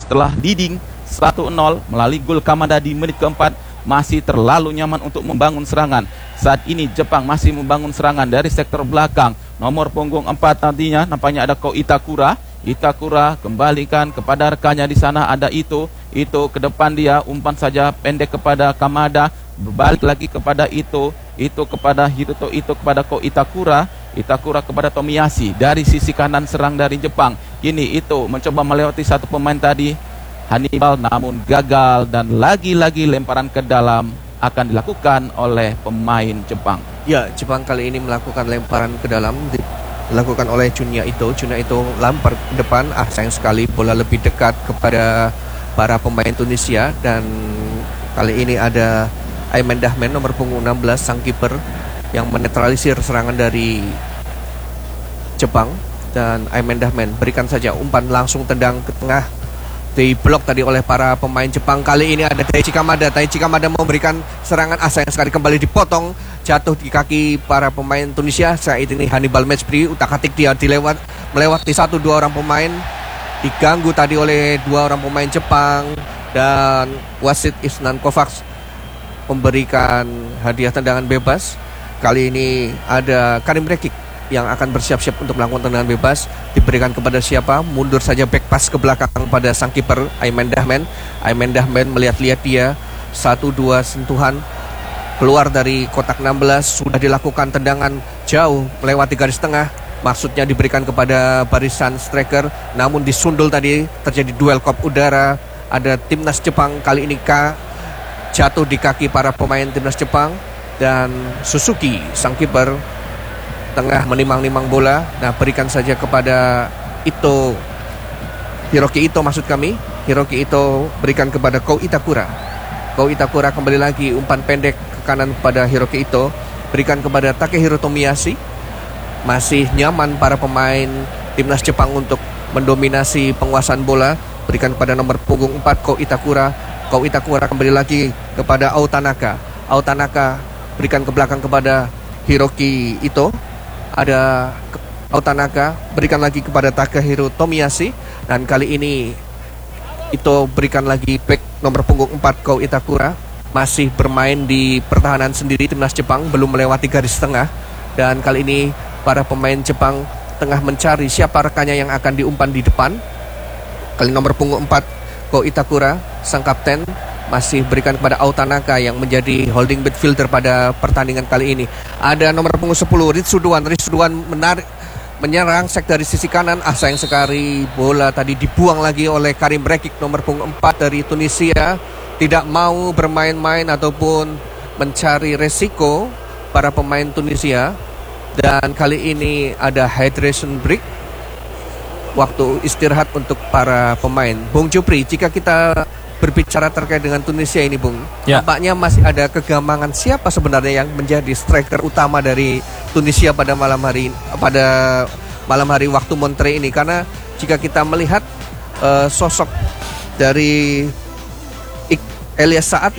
setelah leading 1-0 melalui gol Kamada di menit keempat, masih terlalu nyaman untuk membangun serangan. Saat ini Jepang masih membangun serangan dari sektor belakang. Nomor punggung 4 nantinya nampaknya ada Ko Itakura. Itakura kembalikan kepada rekannya di sana, ada Ito ke depan, dia umpan saja pendek kepada Kamada, berbalik lagi kepada Ito kepada Hiroto, Ito kepada Ko Itakura kepada Tomiyashi. Dari sisi kanan serang dari Jepang, kini Ito mencoba melewati satu pemain tadi, Hannibal, namun gagal, dan lagi-lagi lemparan ke dalam akan dilakukan oleh pemain Jepang. Ya, Jepang kali ini melakukan lemparan ke dalam, dilakukan oleh Junya Ito lempar ke depan. Sayang sekali bola lebih dekat kepada para pemain Tunisia, dan kali ini ada Ayman Dahmen nomor punggung 16 sang kiper yang menetralisir serangan dari Jepang. Dan Ayman Dahmen berikan saja umpan langsung tendang ke tengah, diblok tadi oleh para pemain Jepang. Kali ini ada Taichi Kamada memberikan serangan, sayang sekali kembali dipotong, jatuh di kaki para pemain Tunisia. Saat ini Hannibal Mejbri utak-atik dia melewati 1-2 orang pemain, diganggu tadi oleh 2 orang pemain Jepang, dan wasit Isnan Kovacs memberikan hadiah tendangan bebas. Kali ini ada Karim Rekik yang akan bersiap-siap untuk melakukan tendangan bebas. Diberikan kepada siapa? Mundur saja, back pass ke belakang pada sang kiper Ayman Dahmen. Ayman Dahmen melihat-lihat dia, 1-2 sentuhan keluar dari kotak 16. Sudah dilakukan tendangan jauh melewati garis tengah, maksudnya diberikan kepada barisan striker, namun disundul tadi. Terjadi duel kop udara. Ada timnas Jepang, kali ini jatuh di kaki para pemain timnas Jepang, dan Suzuki sang kiper tengah menimang-nimang bola. Nah, berikan saja kepada Hiroki Ito maksud kami. Hiroki Ito berikan kepada Ko Itakura kembali lagi, umpan pendek ke kanan kepada Hiroki Ito, berikan kepada Takehiro Tomiyashi. Masih nyaman para pemain timnas Jepang untuk mendominasi penguasaan bola. Berikan kepada nomor punggung 4 Ko Itakura kembali lagi kepada Autanaka berikan ke belakang kepada Hiroki Ito. Ada Autanaka berikan lagi kepada Takehiro Tomiyashi, dan kali ini Ito berikan lagi back nomor punggung 4 Ko Itakura. Masih bermain di pertahanan sendiri timnas Jepang, belum melewati garis tengah, dan kali ini para pemain Jepang tengah mencari siapa rekannya yang akan diumpan di depan. Kali nomor punggung 4 Ko Itakura sang kapten masih berikan kepada Autanaka yang menjadi holding midfielder pada pertandingan kali ini. Ada nomor punggung 10 Ritsuduan menyerang dari sisi kanan. Sayang sekali bola tadi dibuang lagi oleh Karim Rekik nomor punggung 4 dari Tunisia. Tidak mau bermain-main ataupun mencari resiko para pemain Tunisia. Dan kali ini ada hydration break, waktu istirahat untuk para pemain. Bung Jupri, jika kita berbicara terkait dengan Tunisia ini, Bung, nampaknya masih ada kegamangan siapa sebenarnya yang menjadi striker utama dari Tunisia pada malam hari waktu Monterrey ini. Karena jika kita melihat sosok dari Elias Saad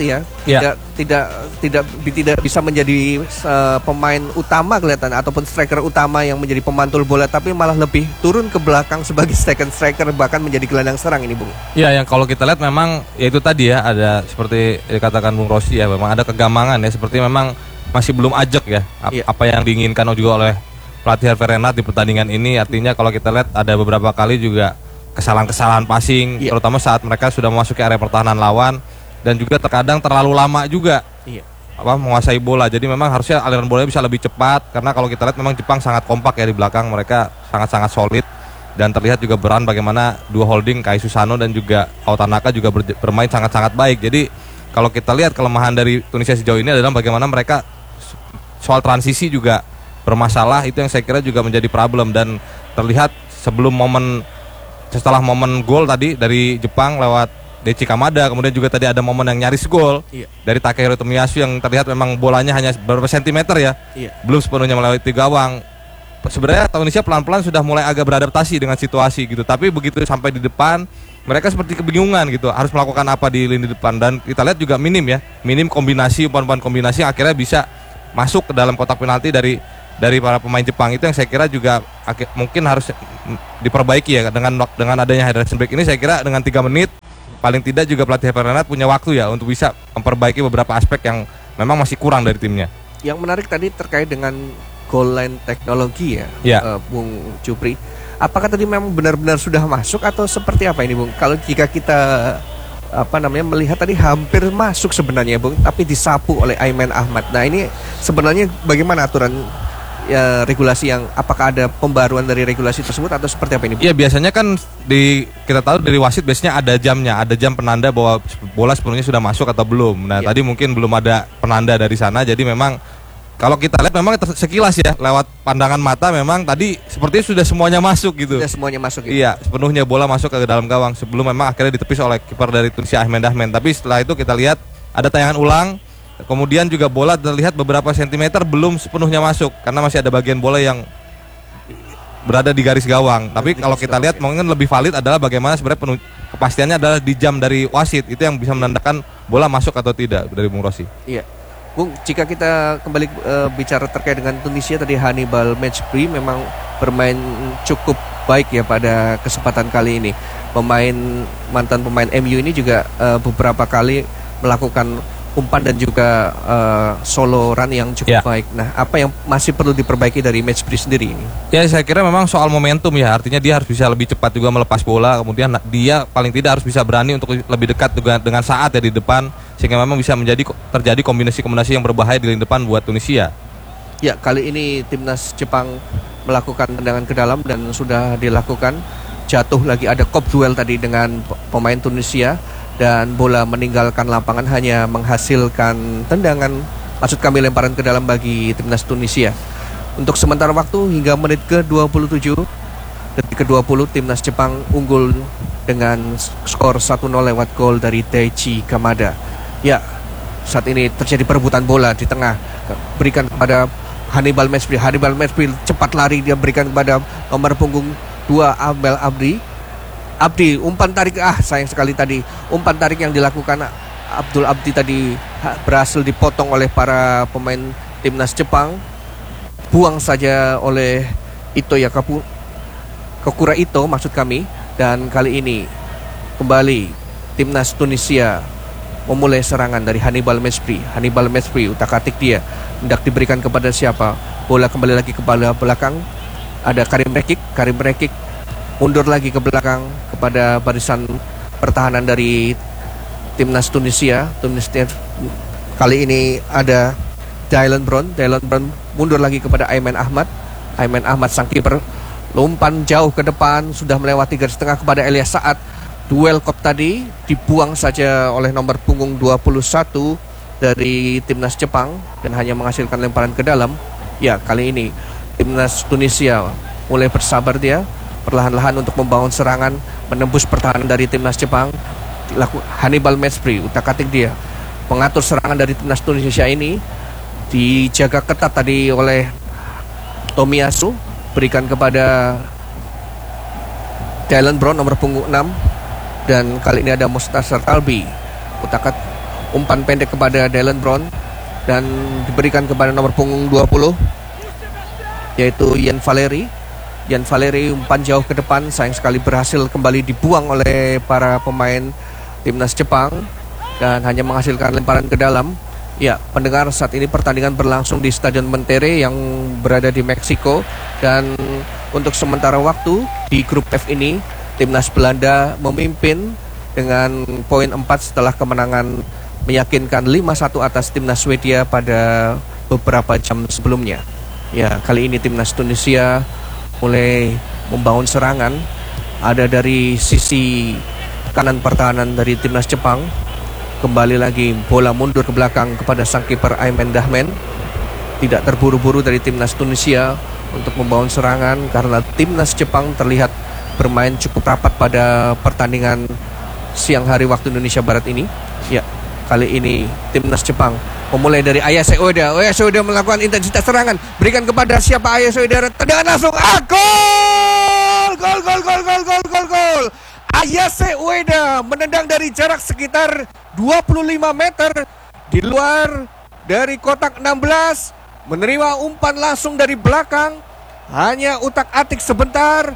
tidak bisa menjadi pemain utama kelihatan ataupun striker utama yang menjadi pemantul bola, tapi malah lebih turun ke belakang sebagai second striker, bahkan menjadi gelandang serang ini, Bung. Ya, yang kalau kita lihat memang ya itu tadi ya, ada seperti dikatakan Bung Rossi ya, memang ada kegamangan ya, seperti memang masih belum ajak ya apa yang diinginkan juga oleh pelatih Hervé Renard di pertandingan ini. Artinya kalau kita lihat ada beberapa kali juga kesalahan-kesalahan passing, terutama saat mereka sudah memasuki area pertahanan lawan, dan juga terkadang terlalu lama juga menguasai bola. Jadi memang harusnya aliran bolanya bisa lebih cepat, karena kalau kita lihat memang Jepang sangat kompak ya di belakang, mereka sangat-sangat solid, dan terlihat juga beran bagaimana dua holding Kai Susano dan juga Autanaka juga bermain sangat-sangat baik. Jadi kalau kita lihat kelemahan dari Tunisia sejauh ini adalah bagaimana mereka soal transisi juga bermasalah. Itu yang saya kira juga menjadi problem, dan terlihat setelah momen gol tadi dari Jepang lewat Daichi Kamada, kemudian juga tadi ada momen yang nyaris gol dari Takehiro Tomiyasu yang terlihat memang bolanya hanya beberapa sentimeter ya, belum sepenuhnya melewati gawang. Sebenarnya Tunisia pelan-pelan sudah mulai agak beradaptasi dengan situasi gitu, tapi begitu sampai di depan mereka seperti kebingungan gitu, harus melakukan apa di lini depan. Dan kita lihat juga minim kombinasi, umpan-umpan kombinasi yang akhirnya bisa masuk ke dalam kotak penalti dari dari para pemain Jepang itu yang saya kira juga mungkin harus diperbaiki ya dengan adanya hydration break ini. Saya kira dengan 3 menit paling tidak juga pelatih Fernand punya waktu ya untuk bisa memperbaiki beberapa aspek yang memang masih kurang dari timnya. Yang menarik tadi terkait dengan goal line teknologi ya, Bung Jupri. Apakah tadi memang benar-benar sudah masuk atau seperti apa ini, Bung? Kalau jika kita melihat tadi hampir masuk sebenarnya, Bung, tapi disapu oleh Aiman Ahmad. Nah, ini sebenarnya bagaimana aturan regulasi yang, apakah ada pembaruan dari regulasi tersebut atau seperti apa ini, Bung? Iya, biasanya kan kita tahu dari wasit biasanya ada jamnya, ada jam penanda bahwa bola sepenuhnya sudah masuk atau belum. Nah, tadi mungkin belum ada penanda dari sana, jadi memang kalau kita lihat memang sekilas ya lewat pandangan mata memang tadi sepertinya sudah semuanya masuk gitu. Sudah semuanya masuk gitu. Iya, sepenuhnya bola masuk ke dalam gawang sebelum memang akhirnya ditepis oleh kiper dari Tunisia Ahmed Dahmen. Tapi setelah itu kita lihat ada tayangan ulang. Kemudian juga bola terlihat beberapa sentimeter belum sepenuhnya masuk karena masih ada bagian bola yang berada di garis gawang. Tapi kalau kita lihat mungkin lebih valid adalah bagaimana sebenarnya kepastiannya adalah di jam dari wasit itu yang bisa menandakan bola masuk atau tidak dari Bung Rossi. Iya. Bung, jika kita kembali bicara terkait dengan Tunisia tadi, Hannibal Mejbri memang bermain cukup baik ya pada kesempatan kali ini. Mantan pemain MU ini juga beberapa kali melakukan umpan dan juga solo run yang cukup baik. Nah, apa yang masih perlu diperbaiki dari Mejbri sendiri ini? Ya, saya kira memang soal momentum ya. Artinya dia harus bisa lebih cepat juga melepas bola. Kemudian dia paling tidak harus bisa berani untuk lebih dekat dengan saat ya di depan, sehingga memang bisa terjadi kombinasi-kombinasi yang berbahaya di lini depan buat Tunisia. Ya, kali ini timnas Jepang melakukan tendangan ke dalam dan sudah dilakukan. Jatuh lagi, ada kop duel tadi dengan pemain Tunisia. Dan bola meninggalkan lapangan hanya menghasilkan tendangan, maksud kami lemparan ke dalam bagi timnas Tunisia. Untuk sementara waktu hingga menit ke-27, detik ke-20 timnas Jepang unggul dengan skor 1-0 lewat gol dari Daichi Kamada. Ya, saat ini terjadi perebutan bola di tengah, berikan kepada Hannibal Mejbri. Hannibal Mejbri cepat lari, dia berikan kepada nomor punggung 2 Abel Abdi, umpan tarik, sayang sekali tadi umpan tarik yang dilakukan Abdul Abdi tadi berhasil dipotong oleh para pemain timnas Jepang. Buang saja oleh Kokura Ito maksud kami. Dan kali ini kembali timnas Tunisia memulai serangan dari Hannibal Mejbri. Hannibal Mejbri utak-atik dia, hendak diberikan kepada siapa? Bola kembali lagi kepada belakang. Ada Karim Rekik mundur lagi ke belakang kepada barisan pertahanan dari timnas Tunisia. Kali ini ada Dylan Brown mundur lagi kepada Aiman Ahmad sang kiper, lumpan jauh ke depan, sudah melewati garis tengah kepada Elias Saad. Duel kop tadi dibuang saja oleh nomor punggung 21 dari timnas Jepang dan hanya menghasilkan lemparan ke dalam. Ya, kali ini timnas Tunisia mulai bersabar, dia perlahan-lahan untuk membangun serangan, menembus pertahanan dari timnas Jepang. Hannibal Mejbri utak-atik dia mengatur serangan dari timnas Tunisia ini, dijaga ketat tadi oleh Tomiyasu, berikan kepada Dylan Brown nomor punggung 6, dan kali ini ada Mustasar Talbi, umpan pendek kepada Dylan Brown dan diberikan kepada nomor punggung 20 yaitu Yan Valeri, umpan jauh ke depan, sayang sekali berhasil kembali dibuang oleh para pemain timnas Jepang dan hanya menghasilkan lemparan ke dalam. Ya, pendengar, saat ini pertandingan berlangsung di Stadion Monterrey yang berada di Meksiko, dan untuk sementara waktu di grup F ini timnas Belanda memimpin dengan poin 4 setelah kemenangan meyakinkan 5-1 atas timnas Swedia pada beberapa jam sebelumnya. Ya, kali ini timnas Tunisia mulai membangun serangan. Ada dari sisi kanan pertahanan dari timnas Jepang. Kembali lagi bola mundur ke belakang kepada sang kiper Aiman Dahmen. Tidak terburu-buru dari timnas Tunisia untuk membangun serangan karena timnas Jepang terlihat bermain cukup rapat pada pertandingan siang hari waktu Indonesia Barat ini. Ya, kali ini timnas Jepang memulai dari Ayase Ueda. Ayase Ueda melakukan intensitas serangan, berikan kepada siapa? Ayase Ueda, tendangan langsung, gol. Ayase Ueda menendang dari jarak sekitar 25 meter di luar dari kotak 16, menerima umpan langsung dari belakang. Hanya utak-atik sebentar.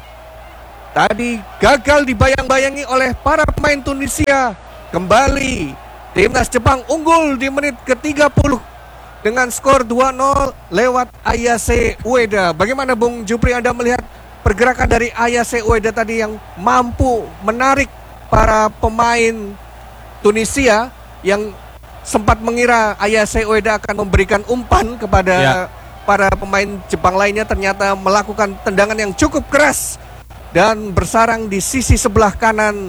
Tadi gagal dibayang-bayangi oleh para pemain Tunisia. Kembali timnas Jepang unggul di menit ke-30 dengan skor 2-0 lewat Ayase Ueda. Bagaimana Bung Jupri, Anda melihat pergerakan dari Ayase Ueda tadi yang mampu menarik para pemain Tunisia yang sempat mengira Ayase Ueda akan memberikan umpan kepada para pemain Jepang lainnya, ternyata melakukan tendangan yang cukup keras dan bersarang di sisi sebelah kanan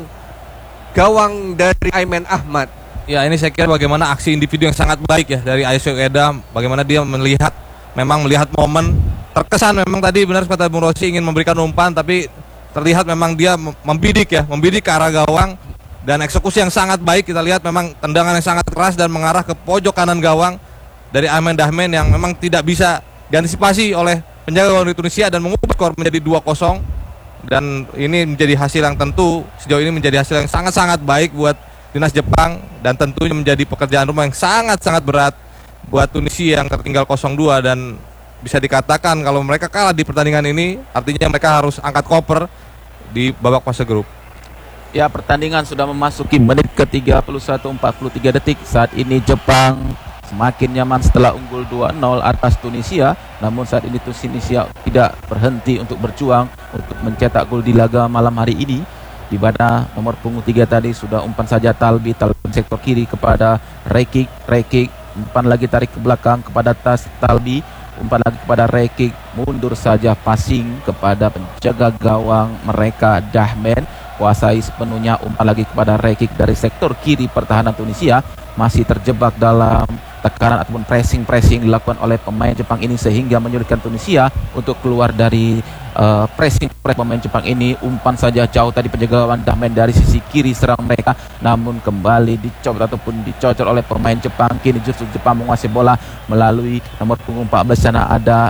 gawang dari Aiman Ahmad. Ya, ini saya kira bagaimana aksi individu yang sangat baik ya dari Ayase Ueda, bagaimana dia melihat momen. Terkesan memang tadi benar kata Bung Rosi ingin memberikan umpan, tapi terlihat memang dia membidik ke arah gawang. Dan eksekusi yang sangat baik, kita lihat memang tendangan yang sangat keras dan mengarah ke pojok kanan gawang dari Ahmed Dahmen yang memang tidak bisa diantisipasi oleh penjaga gawang dari Tunisia dan mengubah skor menjadi 2-0. Dan ini menjadi hasil yang tentu sejauh ini menjadi hasil yang sangat-sangat baik buat timnas Jepang, dan tentunya menjadi pekerjaan rumah yang sangat-sangat berat buat Tunisia yang tertinggal 0-2. Dan bisa dikatakan kalau mereka kalah di pertandingan ini, artinya mereka harus angkat koper di babak fase grup. Ya, pertandingan sudah memasuki menit ke-31 43 detik. Saat ini Jepang semakin nyaman setelah unggul 2-0 atas Tunisia. Namun saat ini Tunisia tidak berhenti untuk berjuang untuk mencetak gol di laga malam hari ini, di mana nomor punggung 3 tadi sudah umpan saja Talbi sektor kiri kepada Rekik, umpan lagi tarik ke belakang kepada Talbi, umpan lagi kepada Rekik, mundur saja passing kepada penjaga gawang mereka Dahmen, kuasai sepenuhnya, umpan lagi kepada Rekik dari sektor kiri pertahanan Tunisia, masih terjebak dalam tekanan ataupun pressing dilakukan oleh pemain Jepang ini sehingga menyulitkan Tunisia untuk keluar dari pressing pemain Jepang ini. Umpan saja jauh tadi penjaga gawang Dahmen dari sisi kiri serang mereka, namun kembali dicocol oleh pemain Jepang. Kini justru Jepang menguasai bola melalui nomor punggung 14 sana ada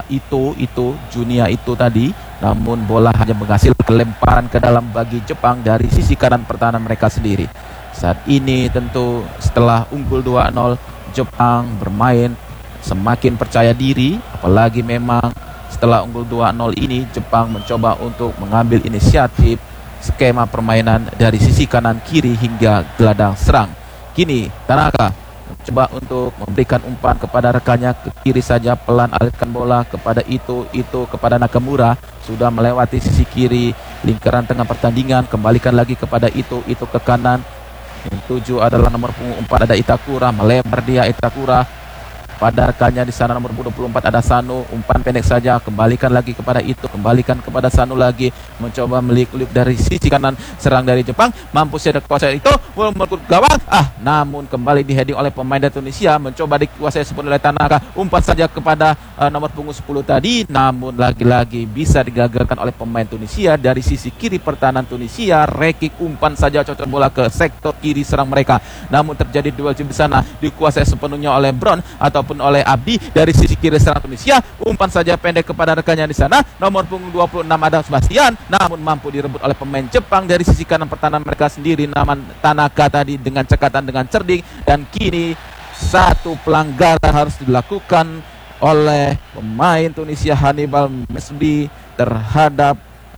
Junya tadi, namun bola hanya menghasilkan lemparan ke dalam bagi Jepang dari sisi kanan pertahanan mereka sendiri. Saat ini tentu setelah unggul 2-0, Jepang bermain semakin percaya diri, apalagi memang setelah unggul 2-0 ini Jepang mencoba untuk mengambil inisiatif skema permainan dari sisi kanan kiri hingga gelandang serang. Kini Tanaka mencoba untuk memberikan umpan kepada rekannya ke kiri saja, pelan alirkan bola kepada itu kepada Nakamura, sudah melewati sisi kiri lingkaran tengah pertandingan, kembalikan lagi kepada itu ke kanan. Yang 7 adalah nomor punggung 4 ada Itakura, melebar dia Itakura pada rekannya di sana nomor 24 ada Sano, umpan pendek saja, kembalikan lagi kepada itu, kembalikan kepada Sano lagi, mencoba meliuk-liuk dari sisi kanan serang dari Jepang, mampu saja kuasai itu, melengkut gawang, namun kembali di heading oleh pemain dari Tunisia, mencoba dikuasai sepenuhnya oleh Tanaka, umpan saja kepada nomor punggung 10 tadi, namun lagi-lagi bisa digagalkan oleh pemain Tunisia dari sisi kiri pertahanan Tunisia. Rekik umpan saja cocok bola ke sektor kiri serang mereka, namun terjadi duel di sana, dikuasai sepenuhnya oleh Brown ataupun oleh Abdi dari sisi kiri serang Tunisia, umpan saja pendek kepada rekannya di sana nomor punggung 26 ada Sebastian, namun mampu direbut oleh pemain Jepang dari sisi kanan pertahanan mereka sendiri, nama Tanaka tadi dengan cekatan dengan cerdik. Dan kini satu pelanggaran harus dilakukan oleh pemain Tunisia Hannibal Mesbi terhadap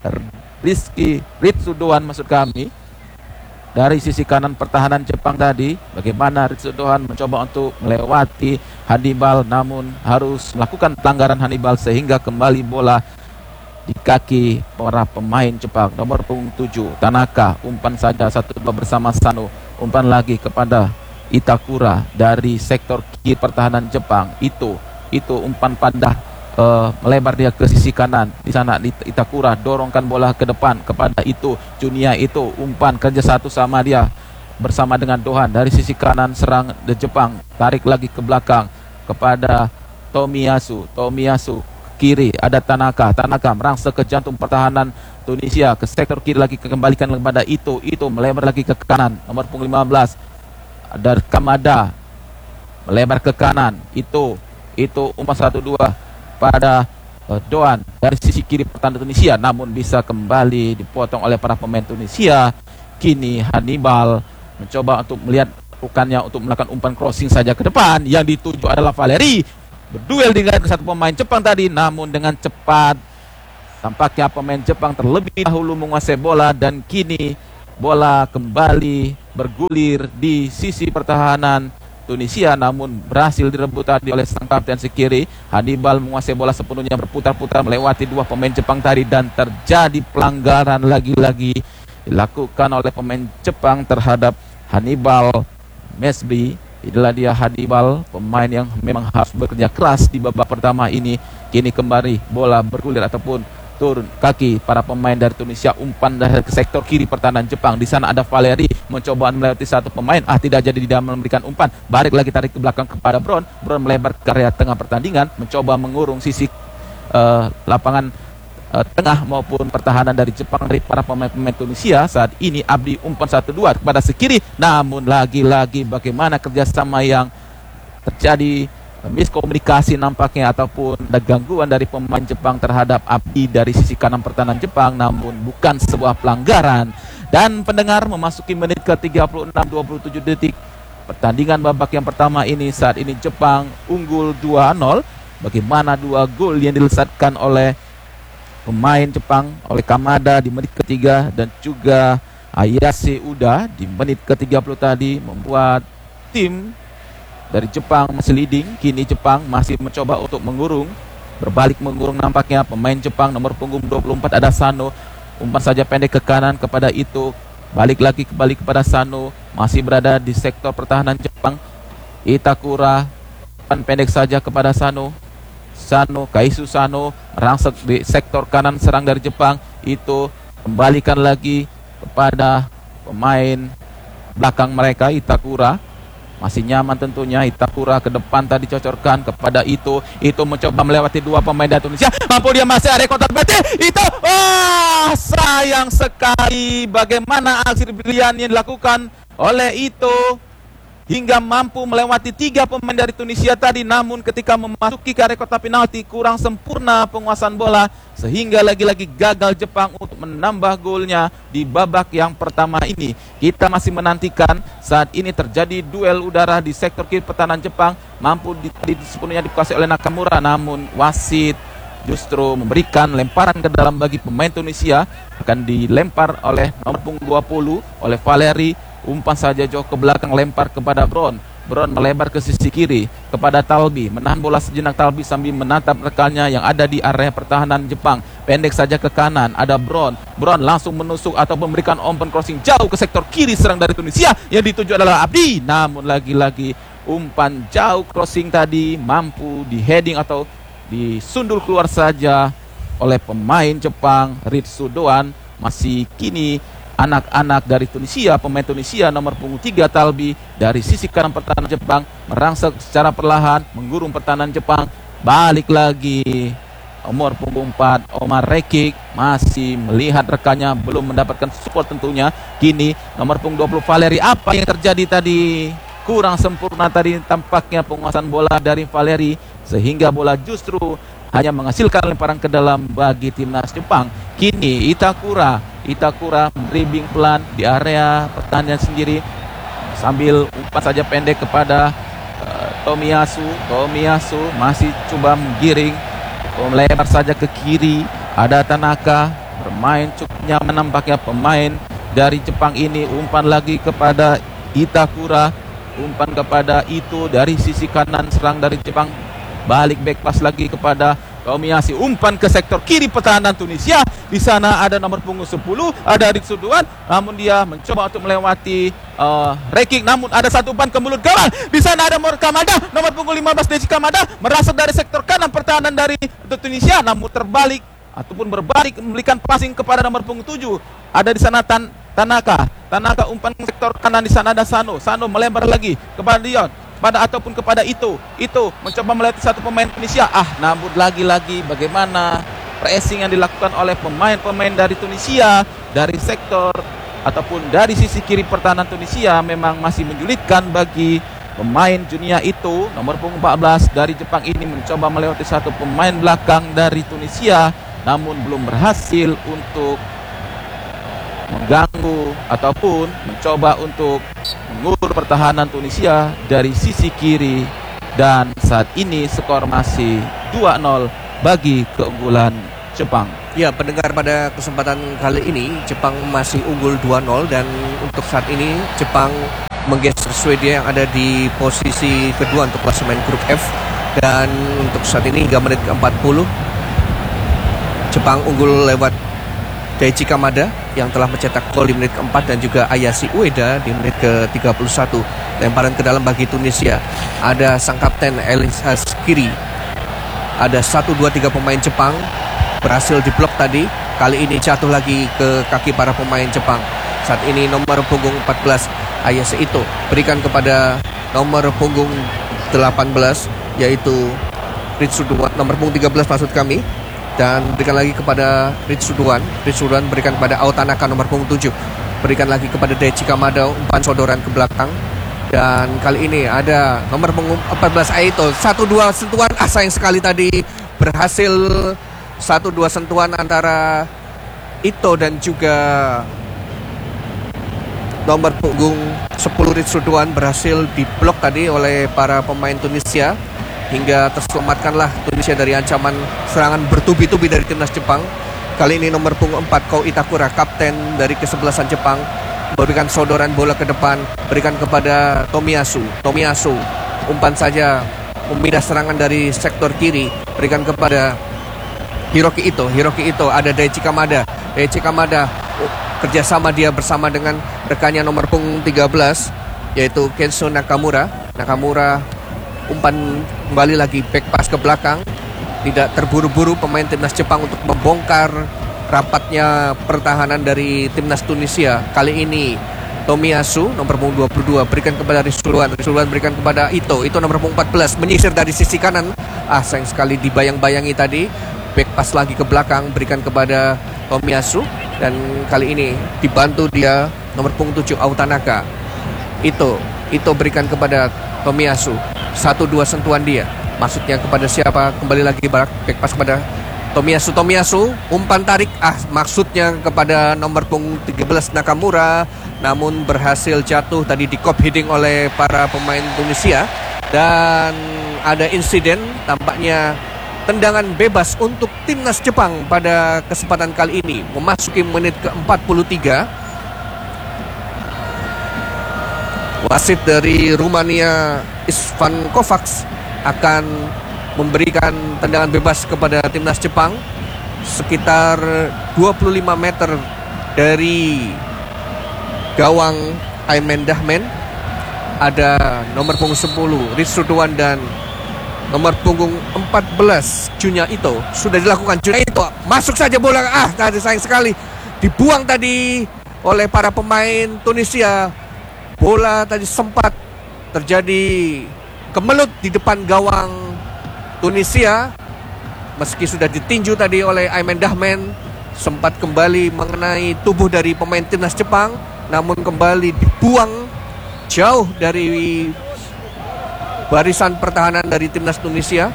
Rizky Ritsudoan maksud kami dari sisi kanan pertahanan Jepang tadi. Bagaimana Ritsudoan mencoba untuk melewati Hannibal, namun harus melakukan pelanggaran Hannibal sehingga kembali bola di kaki para pemain Jepang. Nomor punggung 7 Tanaka, umpan saja 1-2 bersama Sano, umpan lagi kepada Itakura dari sektor kiri pertahanan Jepang. Itu umpan pada melebar dia ke sisi kanan. Di sana Itakura dorongkan bola ke depan kepada Junya umpan kerja satu sama dia bersama dengan Dohan dari sisi kanan serang de Jepang, tarik lagi ke belakang kepada Tomiyasu kiri ada Tanaka merangsek ke jantung pertahanan Tunisia, ke sektor kiri lagi, kembalikan kepada itu melebar lagi ke kanan nomor punggung 15 ada Kamada, melebar ke kanan itu umpan 1-2 pada Doan dari sisi kiri pertahanan Tunisia, namun bisa kembali dipotong oleh para pemain Tunisia. Kini Hannibal mencoba untuk melihat rekannya untuk melakukan umpan crossing saja ke depan, yang dituju adalah Valeri, berduel dengan satu pemain Jepang tadi, namun dengan cepat tampaknya pemain Jepang terlebih dahulu menguasai bola dan kini bola kembali bergulir di sisi pertahanan Tunisia, namun berhasil direbut tadi oleh sang kapten si kiri. Hannibal menguasai bola sepenuhnya, berputar-putar melewati dua pemain Jepang tadi dan terjadi pelanggaran lagi-lagi dilakukan oleh pemain Jepang terhadap Hannibal Mesby. Inilah dia Hannibal, pemain yang memang harus bekerja keras di babak pertama ini. Kini kembali bola bergulir ataupun turun kaki para pemain dari Tunisia, umpan dari ke sektor kiri pertahanan Jepang. Di sana ada Valeri mencoba melewati satu pemain, tidak jadi tidak memberikan umpan. Balik lagi tarik ke belakang kepada Brown melebar ke area tengah pertandingan, mencoba mengurung sisi lapangan tengah maupun pertahanan dari Jepang dari para pemain-pemain Tunisia. Saat ini Abdi umpan 1-2 kepada sekiri, namun lagi-lagi bagaimana kerjasama yang terjadi, miskomunikasi nampaknya ataupun ada gangguan dari pemain Jepang terhadap Abdi dari sisi kanan pertahanan Jepang, namun bukan sebuah pelanggaran. Dan pendengar, memasuki menit ke 36 27 detik pertandingan babak yang pertama ini, saat ini Jepang unggul 2-0. Bagaimana dua gol yang dilesatkan oleh pemain Jepang, oleh Kamada di menit ketiga dan juga Ayase Uda di menit ke-30 tadi, membuat tim dari Jepang masih leading. Kini Jepang masih mencoba untuk mengurung, berbalik mengurung nampaknya pemain Jepang nomor punggung 24 ada Sano. Umpan saja pendek ke kanan kepada Ito, balik lagi kembali kepada Sano, masih berada di sektor pertahanan Jepang. Itakura, umpan pendek saja kepada Sano. Kaisu Sano merangsek di sektor kanan serang dari Jepang. Ito kembalikan lagi kepada pemain belakang mereka, Itakura. Masih nyaman tentunya Itakura, ke depan tadi cocorkan kepada Ito. Ito mencoba melewati dua pemain dari Tunisia, mampu dia masih ada kontak berarti Ito. Sayang sekali bagaimana aksi brilian yang dilakukan oleh Ito hingga mampu melewati tiga pemain dari Tunisia tadi, namun ketika memasuki ke area kotak penalti kurang sempurna penguasaan bola sehingga lagi-lagi gagal Jepang untuk menambah golnya di babak yang pertama ini. Kita masih menantikan, saat ini terjadi duel udara di sektor kiri pertahanan Jepang, mampu sepenuhnya dikuasai oleh Nakamura, namun wasit justru memberikan lemparan ke dalam bagi pemain Tunisia. Akan dilempar oleh nomor punggung 20 oleh Valeri. Umpan saja jauh ke belakang, lempar kepada Brown melebar ke sisi kiri kepada Talbi, menahan bola sejenak Talbi sambil menatap rekannya yang ada di area pertahanan Jepang. Pendek saja ke kanan, ada Brown langsung menusuk atau memberikan umpan crossing jauh ke sektor kiri serang dari Tunisia yang dituju adalah Abdi, namun lagi-lagi umpan jauh crossing tadi mampu di heading atau disundul keluar saja oleh pemain Jepang, Ritsu Doan. Masih kini anak-anak dari Tunisia, pemain Tunisia nomor punggung 3 Talbi dari sisi kanan pertahanan Jepang merangsek secara perlahan mengurung pertahanan Jepang. Balik lagi nomor punggung 4 Omar Rekik, masih melihat rekannya belum mendapatkan support tentunya. Kini nomor punggung 20 Valeri, apa yang terjadi tadi? Kurang sempurna tadi tampaknya penguasaan bola dari Valeri sehingga bola justru hanya menghasilkan lemparan ke dalam bagi timnas Jepang. Kini Itakura dribbling pelan di area pertahanan sendiri sambil umpan saja pendek kepada Tomiyasu masih coba menggiring, melebar saja ke kiri. Ada Tanaka bermain cukup nyaman nampaknya pemain dari Jepang ini. Umpan lagi kepada Itakura, umpan kepada Ito dari sisi kanan serang dari Jepang, balik back pass lagi kepada Tomiyasu, umpan ke sektor kiri pertahanan Tunisia. Di sana ada nomor punggung 10, ada Ritsu Doan, namun dia mencoba untuk melewati Rekik, namun ada satu umpan ke mulut gawang. Di sana ada Kamada, nomor punggung 15 Deji Kamada merasuk dari sektor kanan pertahanan dari Tunisia, namun terbalik ataupun berbalik memberikan passing kepada nomor punggung 7. Ada di sana Tanaka umpan sektor kanan, di sana ada Sano melebar lagi kepada Dion, ataupun kepada Ito mencoba melewati satu pemain Tunisia. Namun lagi-lagi bagaimana pressing yang dilakukan oleh pemain-pemain dari Tunisia dari sektor ataupun dari sisi kiri pertahanan Tunisia memang masih menyulitkan bagi pemain Junya Ito, nomor punggung 14 dari Jepang ini mencoba melewati satu pemain belakang dari Tunisia, namun belum berhasil untuk mengganggu ataupun mencoba untuk mengulur pertahanan Tunisia dari sisi kiri dan saat ini skor masih 2-0 bagi keunggulan Jepang. Ya, pendengar, pada kesempatan kali ini Jepang masih unggul 2-0 dan untuk saat ini Jepang menggeser Swedia yang ada di posisi kedua untuk klasemen grup F, dan untuk saat ini hingga menit ke-40 Jepang unggul lewat Daichi Kamada yang telah mencetak gol di menit ke-4 dan juga Ayashi Ueda di menit ke-31. Lemparan ke dalam bagi Tunisia. Ada sang kapten Elisa Skiri. Ada 1, 2, 3 pemain Jepang berhasil diblok tadi. Kali ini jatuh lagi ke kaki para pemain Jepang. Saat ini nomor punggung 14 Ayase Ito berikan kepada nomor punggung 18 yaitu Ritsuduan, nomor punggung 13 maksud kami, dan berikan lagi kepada Ritsuduan berikan kepada Aotanaka nomor punggung 7, berikan lagi kepada Daichi Kamada, umpan sodoran ke belakang, dan kali ini ada nomor punggung 14 Aito, 1-2 sentuhan, sayang sekali tadi berhasil 1-2 sentuhan antara Ito dan juga nomor punggung 10 Ritsuduan berhasil diblok tadi oleh para pemain Tunisia, hingga terselamatkanlah Tunisia dari ancaman serangan bertubi-tubi dari timnas Jepang. Kali ini nomor punggung 4 Ko Itakura, kapten dari kesebelasan Jepang, memberikan sodoran bola ke depan, berikan kepada Tomiyasu, umpan saja memindah serangan dari sektor kiri, berikan kepada Hiroki Ito, ada Daichi Kamada, kerjasama dia bersama dengan rekannya nomor punggung 13 yaitu Kenzo Nakamura, umpan kembali lagi back pass ke belakang. Tidak terburu-buru pemain timnas Jepang untuk membongkar rapatnya pertahanan dari timnas Tunisia. Kali ini Tomiyasu nomor punggung 22 berikan kepada Ritsuduan berikan kepada Ito nomor punggung 14 menyisir dari sisi kanan. Sayang sekali dibayang-bayangi tadi. Back pass lagi ke belakang berikan kepada Tomiyasu, dan kali ini dibantu dia nomor punggung 7 Aotanaka. Ito berikan kepada Tomiyasu, 1-2 sentuhan dia, maksudnya kepada siapa? Kembali lagi back pass kepada Tomiyasu, umpan tarik, maksudnya kepada nomor punggung 13 Nakamura, namun berhasil jatuh tadi di kop heading oleh para pemain Tunisia. Dan ada insiden, tampaknya tendangan bebas untuk timnas Jepang pada kesempatan kali ini memasuki menit ke-43. Wasit dari Rumania Istvan Kovacs akan memberikan tendangan bebas kepada timnas Jepang sekitar 25 meter dari gawang Aimen Dahman. Ada nomor punggung 10 Ritsuduan dan nomor punggung 14 Junya Ito. Sudah dilakukan Junya Ito, masuk saja bola. Tadi sayang sekali dibuang tadi oleh para pemain Tunisia. Bola tadi sempat terjadi kemelut di depan gawang Tunisia. Meski sudah ditinju tadi oleh Aimen Dahman, sempat kembali mengenai tubuh dari pemain timnas Jepang, namun kembali dibuang jauh dari barisan pertahanan dari timnas Tunisia.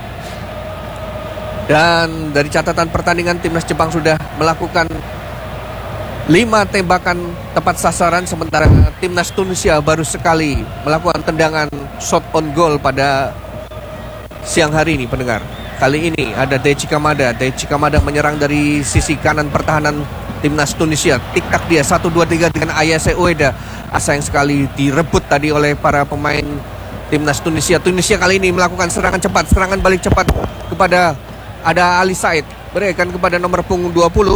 Dan dari catatan pertandingan, timnas Jepang sudah melakukan 5 tembakan tepat sasaran, sementara timnas Tunisia baru sekali melakukan tendangan shot on goal pada siang hari ini, pendengar. Kali ini ada Daichi Kamada menyerang dari sisi kanan pertahanan timnas Tunisia. Tik-tak dia 1, 2, 3 dengan Ayase Ueda. Sayang sekali direbut tadi oleh para pemain timnas Tunisia. Tunisia kali ini melakukan serangan cepat, serangan balik cepat kepada ada Ali Said, berikan kepada nomor punggung 20.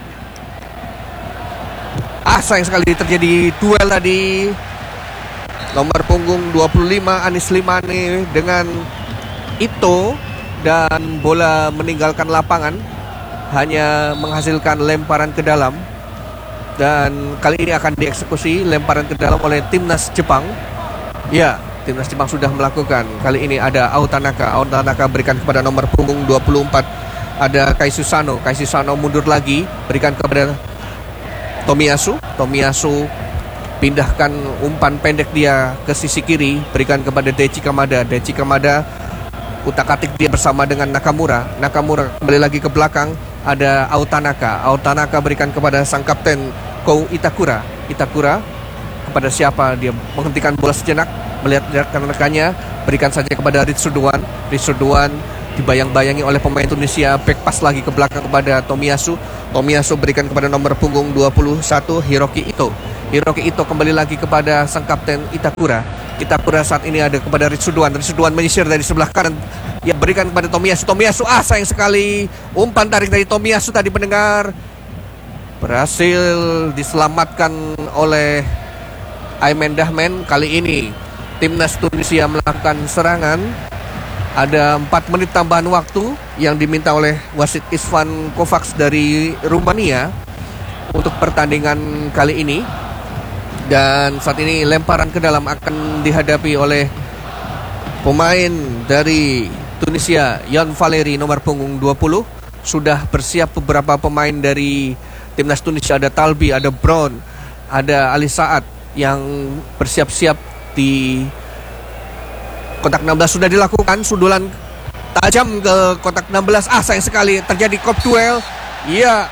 Sayang sekali terjadi duel tadi. Nomor punggung 25 Anis Limane dengan Ito, dan bola meninggalkan lapangan, hanya menghasilkan lemparan ke dalam. Dan kali ini akan dieksekusi lemparan ke dalam oleh timnas Jepang. Ya, timnas Jepang sudah melakukan. Kali ini ada Aotanaka berikan kepada nomor punggung 24. Ada Kaisushano mundur lagi, berikan kepada Tomiyasu pindahkan umpan pendek dia ke sisi kiri, berikan kepada Daichi Kamada utak-atik dia bersama dengan Nakamura kembali lagi ke belakang. Ada Aotanaka berikan kepada sang kapten Ko Itakura kepada siapa? Dia menghentikan bola sejenak, melihat rekan-rekannya, berikan saja kepada Ritsuduan. Ritsuduan dibayang-bayangi oleh pemain Tunisia, back pass lagi ke belakang kepada Tomiyasu. Tomiyasu berikan kepada nomor punggung 21 Hiroki Ito. Hiroki Ito kembali lagi kepada sang kapten Itakura. Itakura saat ini ada kepada Ritsuduan. Ritsuduan menyisir dari sebelah kanan. Ia berikan kepada Tomiyasu. Tomiyasu sayang sekali. Umpan tarik dari Tomiyasu tadi pendengar. Berhasil diselamatkan oleh Ayman Dahmen. Kali ini timnas Tunisia melakukan serangan. Ada 4 menit tambahan waktu yang diminta oleh wasit Isvan Kovacs dari Rumania untuk pertandingan kali ini. Dan saat ini lemparan ke dalam akan dihadapi oleh pemain dari Tunisia, Yan Valeri nomor punggung 20. Sudah bersiap beberapa pemain dari timnas Tunisia, ada Talbi, ada Brown, ada Ali Saad yang bersiap-siap di kotak 16. Sudah dilakukan sundulan tajam ke kotak 16. Sayang sekali terjadi kop duel. Iya,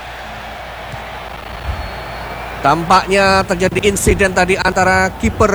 tampaknya terjadi insiden tadi antara kiper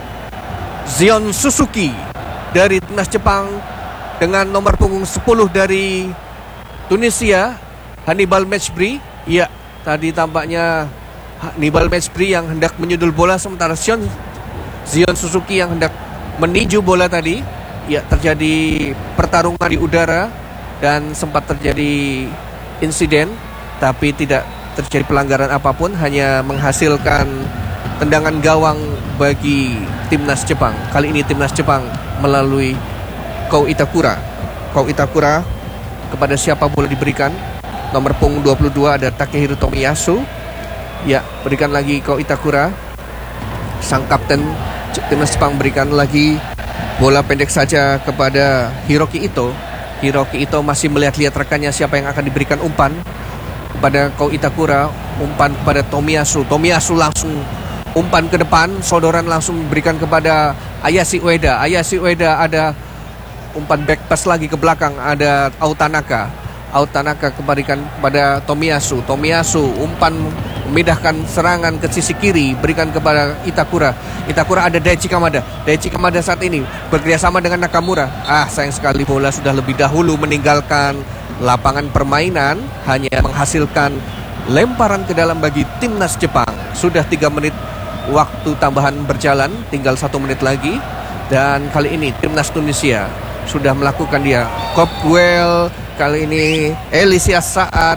Zion Suzuki dari timnas Jepang dengan nomor punggung 10 dari Tunisia, Hannibal Mejbri. Iya, tadi tampaknya Hannibal Mejbri yang hendak menyundul bola, sementara Zion Suzuki yang hendak meninju bola tadi. Ya, terjadi pertarungan di udara dan sempat terjadi insiden, tapi tidak terjadi pelanggaran apapun, hanya menghasilkan tendangan gawang bagi timnas Jepang. Kali ini timnas Jepang melalui Ko Itakura. Ko Itakura, kepada siapa bola diberikan? Nomor punggung 22 ada Takehiro Tomiyasu. Ya, berikan lagi Ko Itakura. Sang kapten timnas Jepang berikan lagi bola pendek saja kepada Hiroki Ito. Hiroki Ito masih melihat-lihat rekannya siapa yang akan diberikan umpan. Kepada Ko Itakura, umpan kepada Tomiyasu. Tomiyasu langsung umpan ke depan, sodoran langsung berikan kepada Ayashi Ueda. Ayashi Ueda ada umpan back pass lagi ke belakang, ada Autanaka. Autanaka kembalikan kepada Tomiyasu. Tomiyasu umpan memindahkan serangan ke sisi kiri, berikan kepada Itakura. Itakura ada Daichi Kamada. Daichi Kamada saat ini bekerjasama dengan Nakamura. Sayang sekali bola sudah lebih dahulu meninggalkan lapangan permainan, hanya menghasilkan lemparan ke dalam bagi timnas Jepang. Sudah 3 menit waktu tambahan berjalan, tinggal 1 menit lagi. Dan kali ini timnas Tunisia sudah melakukan dia kop duel. Kali ini Elisia Saad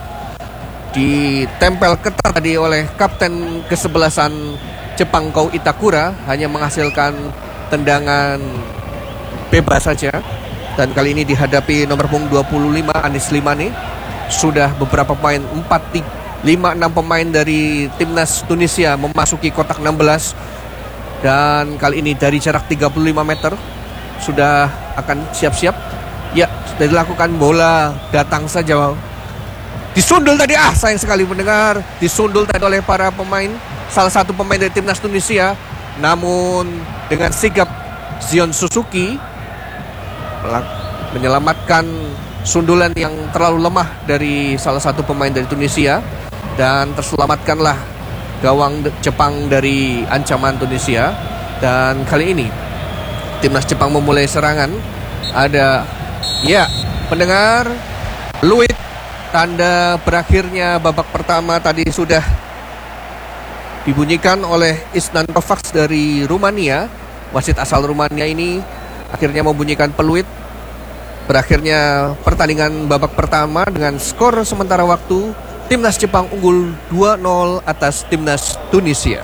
ditempel ketat tadi oleh kapten kesebelasan Jepang Ko Itakura, hanya menghasilkan tendangan bebas saja. Dan kali ini dihadapi nomor punggung 25 Anis Limani. Sudah beberapa pemain, 5-6 pemain dari timnas Tunisia memasuki kotak 16. Dan kali ini dari jarak 35 meter sudah akan siap-siap. Ya, sudah dilakukan, bola datang saja. Disundul tadi, sayang sekali mendengar. Disundul tadi oleh para pemain, salah satu pemain dari timnas Tunisia. Namun dengan sigap Zion Suzuki menyelamatkan sundulan yang terlalu lemah dari salah satu pemain dari Tunisia. Dan terselamatkanlah gawang Jepang dari ancaman Tunisia. Dan kali ini timnas Jepang memulai serangan. Ada, ya, pendengar, Luit, tanda berakhirnya babak pertama tadi sudah dibunyikan oleh Isvan Kovacs dari Rumania. Wasit asal Rumania ini akhirnya membunyikan peluit. Berakhirnya pertandingan babak pertama dengan skor sementara waktu timnas Jepang unggul 2-0 atas timnas Tunisia.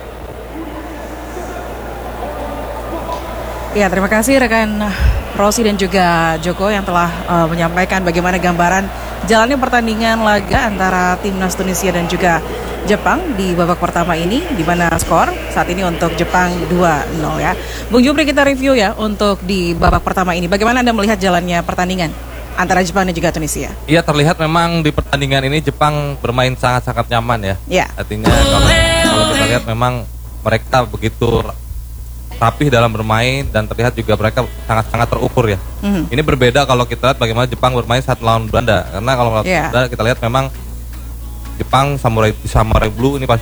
Ya, terima kasih rekan Rosi dan juga Joko yang telah menyampaikan bagaimana gambaran jalannya pertandingan laga antara timnas Tunisia dan juga Jepang di babak pertama ini, di mana skor saat ini untuk Jepang 2-0 ya. Bung Jupri, kita review ya untuk di babak pertama ini. Bagaimana Anda melihat jalannya pertandingan antara Jepang dan juga Tunisia? Iya, terlihat memang di pertandingan ini Jepang bermain sangat-sangat nyaman ya. Ya. Artinya kalau kita lihat memang mereka begitu rapih dalam bermain dan terlihat juga mereka sangat-sangat terukur ya. Ini berbeda kalau kita lihat bagaimana Jepang bermain saat melawan Belanda. Karena kalau melawan Belanda kita lihat memang Jepang Samurai Blue ini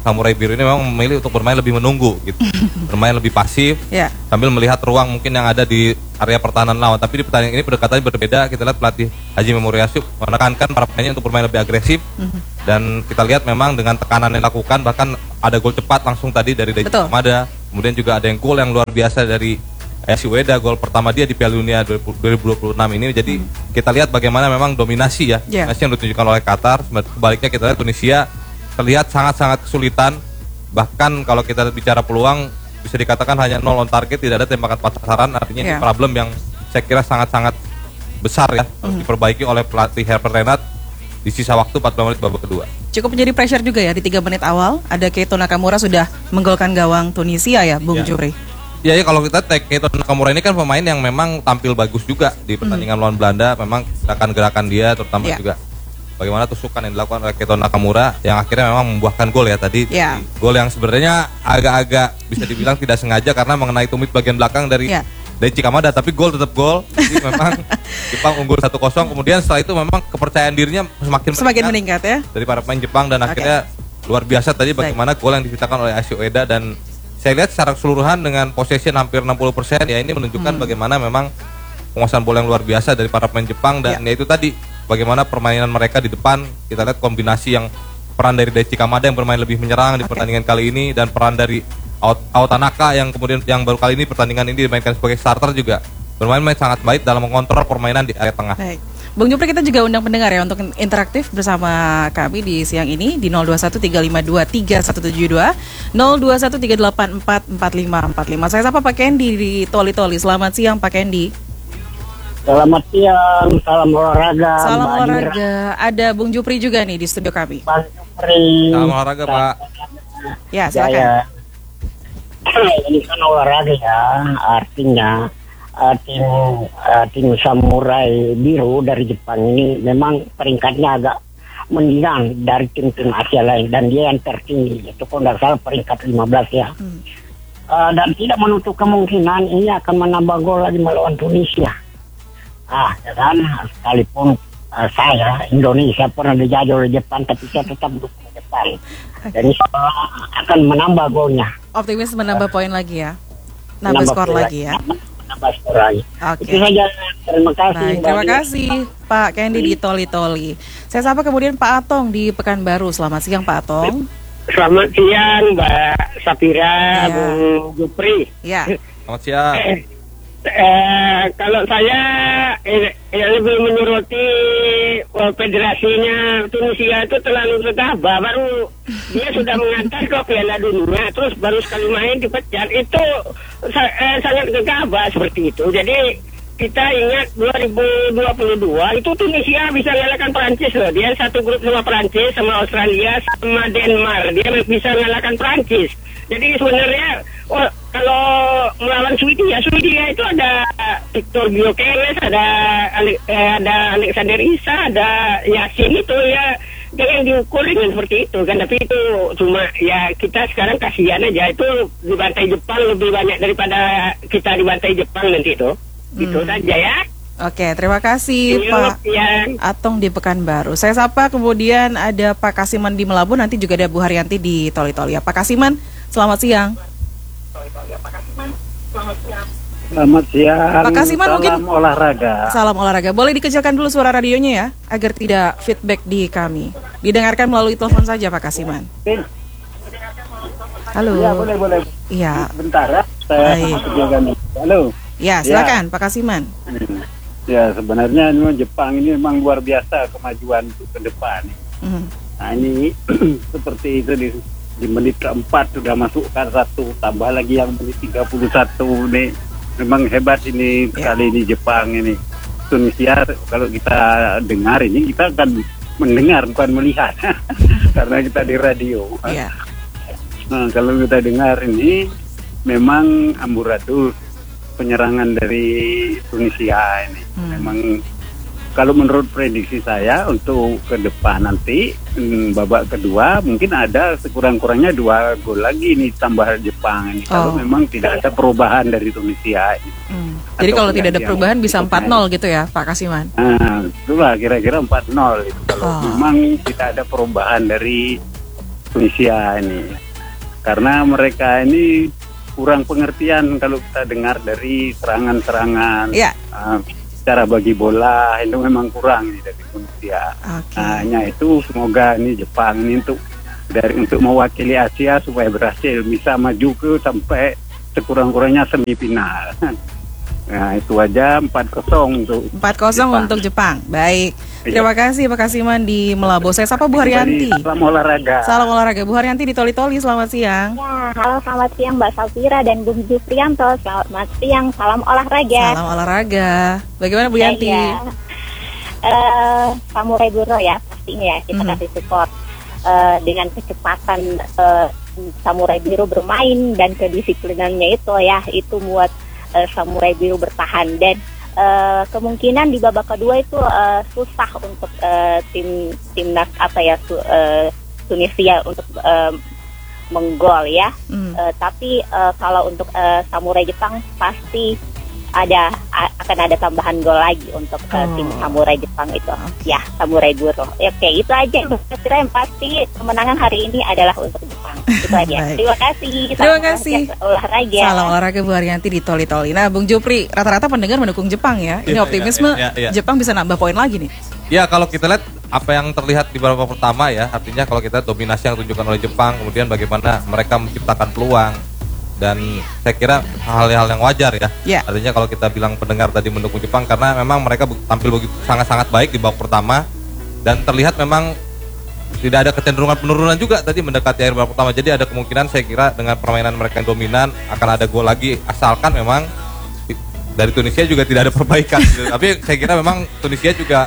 Samurai Biru ini memang memilih untuk bermain lebih menunggu gitu. Bermain lebih pasif sambil melihat ruang mungkin yang ada di area pertahanan lawan. Tapi di pertandingan ini pendekatannya berbeda. Kita lihat pelatih Haji Memoriasyuk menekankan para pemainnya untuk bermain lebih agresif. Dan kita lihat memang dengan tekanan yang dilakukan, bahkan ada gol cepat langsung tadi dari Daichi Kamada. Kemudian juga ada yang gol yang luar biasa dari Ayashi Ueda, gol pertama dia di Piala Dunia 2026 ini. Jadi kita lihat bagaimana memang dominasi dominasi yang ditunjukkan oleh Qatar. Sebaliknya kita lihat Tunisia terlihat sangat-sangat kesulitan. Bahkan kalau kita bicara peluang, bisa dikatakan hanya 0 on target, tidak ada tembakan tepat sasaran. Artinya ini problem yang saya kira sangat-sangat besar ya, harus diperbaiki oleh pelatih Herbert Renard di sisa waktu 45 menit babak kedua. Cukup menjadi pressure juga ya di 3 menit awal. Ada Keito Nakamura sudah menggolkan gawang Tunisia ya, Bung Jupri. Ya, kalau kita Keito Nakamura ini kan pemain yang memang tampil bagus juga di pertandingan lawan Belanda. Memang gerakan-gerakan dia terutama juga bagaimana tusukan yang dilakukan oleh Keito Nakamura yang akhirnya memang membuahkan gol ya tadi. Gol yang sebenarnya agak-agak bisa dibilang tidak sengaja karena mengenai tumit bagian belakang dari Daichi Kamada, tapi gol tetap gol. Jadi memang Jepang unggul 1-0. Kemudian setelah itu memang kepercayaan dirinya semakin meningkat ya dari para pemain Jepang dan akhirnya luar biasa tadi bagaimana gol yang diciptakan oleh Ayashi Ueda. Dan saya lihat secara keseluruhan dengan possession hampir 60% ya, ini menunjukkan bagaimana memang penguasaan bola yang luar biasa dari para pemain Jepang. Dan ya itu tadi bagaimana permainan mereka di depan. Kita lihat kombinasi yang peran dari Daichi Kamada yang bermain lebih menyerang di pertandingan kali ini, dan peran dari Ao Tanaka yang kemudian yang baru kali ini pertandingan ini dimainkan sebagai starter juga bermain sangat baik dalam mengontrol permainan di area tengah. Baik. Bung Jupri, kita juga undang pendengar ya untuk interaktif bersama kami di siang ini di 0213523172, 0213844545. Saya sapa Pak Kendi di Toli-Toli. Selamat siang Pak Kendi. Selamat siang, salam olahraga. Salam olahraga. Ada Bung Jupri juga nih di studio kami. Bang Jupri. Salam olahraga Pak. Ya, silakan. Ini kan olahraga ya, artinya tim Samurai Biru dari Jepang ini memang peringkatnya agak meninggal dari tim-tim Asia lain, dan dia yang tertinggi, itu kalau tidak salah peringkat 15 ya. Dan tidak menutup kemungkinan ini akan menambah gol lagi melawan Tunisia. Ya kan, sekalipun saya Indonesia pernah dijajah oleh Jepang, tapi saya tetap dukung Jepang. Dan akan menambah golnya. Optimis menambah poin lagi ya, nambah skor lagi ya. Menambah skor lagi. Itu saja. Terima kasih. Baik, terima kasih Pak Kendi di Toli-Toli. Saya sapa kemudian Pak Atong di Pekanbaru. Selamat siang Pak Atong. Selamat siang Mbak Safira, Bung Jupri. Ya. Selamat siang. Kalau saya lebih menyoroti federasinya Tunisia itu terlalu gegabah. Baru dia sudah mengantar ke Piala Dunia, terus baru sekali main dipecat. Itu sangat gegabah seperti itu. Jadi kita ingat 2022 itu Tunisia bisa mengalahkan Perancis loh. Dia satu grup sama Perancis, sama Australia, sama Denmark. Dia bisa mengalahkan Perancis. Jadi sebenarnya kalau melawan Swedia itu ada Victor Gyökeres, ada Alexander Isak, ada Yasin itu ya, jangan diukur dengan seperti itu kan. Tapi itu cuma ya kita sekarang kasihan aja, itu dibantai Jepang lebih banyak daripada kita dibantai Jepang nanti itu. Itu saja ya. Oke, terima kasih Pak Atong di Pekanbaru. Saya sapa kemudian ada Pak Kasiman di Melabu, nanti juga ada Bu Haryanti di Toli-Toli ya. Pak Kasiman, selamat siang. Selamat siang. Pak Kasiman, salam mungkin olahraga. Salam olahraga. Boleh dikecilkan dulu suara radionya ya, agar tidak feedback di kami. Didengarkan melalui telepon saja Pak Kasiman. Halo. Iya, boleh. Iya. Bentar ya. Saya halo. Ya, silakan Pak Kasiman. Ya, sebenarnya Jepang ini memang luar biasa kemajuan ke depan. Nah, ini seperti itu di menit keempat sudah masukkan satu, tambah lagi yang menit 31 nih. Memang hebat ini kali ini Jepang ini. Tunisia kalau kita dengar ini, kita akan mendengar bukan melihat karena kita di radio. Nah, kalau kita dengar ini memang amburadul penyerangan dari Tunisia ini. Memang kalau menurut prediksi saya untuk ke depan nanti babak kedua mungkin ada sekurang-kurangnya 2 gol lagi nih tambah Jepang ini. Kalau memang tidak ada perubahan dari Tunisia ini. Jadi kalau tidak ada perubahan bisa 4-0 gitu ya Pak Kasiman? Nah, itulah kira-kira 4-0 itu kalau memang tidak ada perubahan dari Tunisia ini. karena mereka ini kurang pengertian kalau kita dengar dari serangan-serangan. Ya. Cara bagi bola itu memang kurang nih dari Indonesia. Okay. Hanya itu semoga ini Jepang ini untuk mewakili Asia supaya berhasil bisa maju ke sampai sekurang-kurangnya semifinal. Nah itu aja 4-0 untuk 4-0 untuk Jepang. Baik. Terima kasih Pak Kasiman di Melabo. Saya sapa Bu Haryanti. Salam olahraga. Salam olahraga. Bu Haryanti di Toli-Toli. Selamat siang. Ya, halo selamat siang Mbak Safira dan Bung Jufrianto. Selamat siang. Salam olahraga. Salam olahraga. Bagaimana Bu Yanti? Ya. Samurai Buro ya pastinya ya kita kasih support dengan kecepatan Samurai Biru bermain dan kedisiplinannya itu ya itu buat Samurai Biru bertahan dan kemungkinan di babak kedua itu susah untuk timnas Tunisia untuk menggol ya. Tapi kalau untuk Samurai Jepang pasti akan ada tambahan gol lagi untuk tim Samurai Jepang itu. Ya, Samurai Buro. Oke, itu aja. Kira yang pasti kemenangan hari ini adalah untuk Jepang. Itu aja. Terima kasih. Terima kasih. Olahraga. Salam olahraga Bu Haryanti di Toli-Toli. Nah, Bung Jupri, rata-rata pendengar mendukung Jepang ya. Ini optimisme Jepang bisa nambah poin lagi nih. Ya, kalau kita lihat apa yang terlihat di babak pertama ya, artinya kalau kita dominasi yang ditunjukkan oleh Jepang, kemudian bagaimana mereka menciptakan peluang. Dan saya kira hal-hal yang wajar ya. Artinya kalau kita bilang pendengar tadi mendukung Jepang karena memang mereka tampil begitu sangat-sangat baik di babak pertama dan terlihat memang tidak ada kecenderungan penurunan juga tadi mendekati akhir babak pertama. Jadi ada kemungkinan saya kira dengan permainan mereka yang dominan akan ada gol lagi asalkan memang dari Tunisia juga tidak ada perbaikan. Tapi saya kira memang Tunisia juga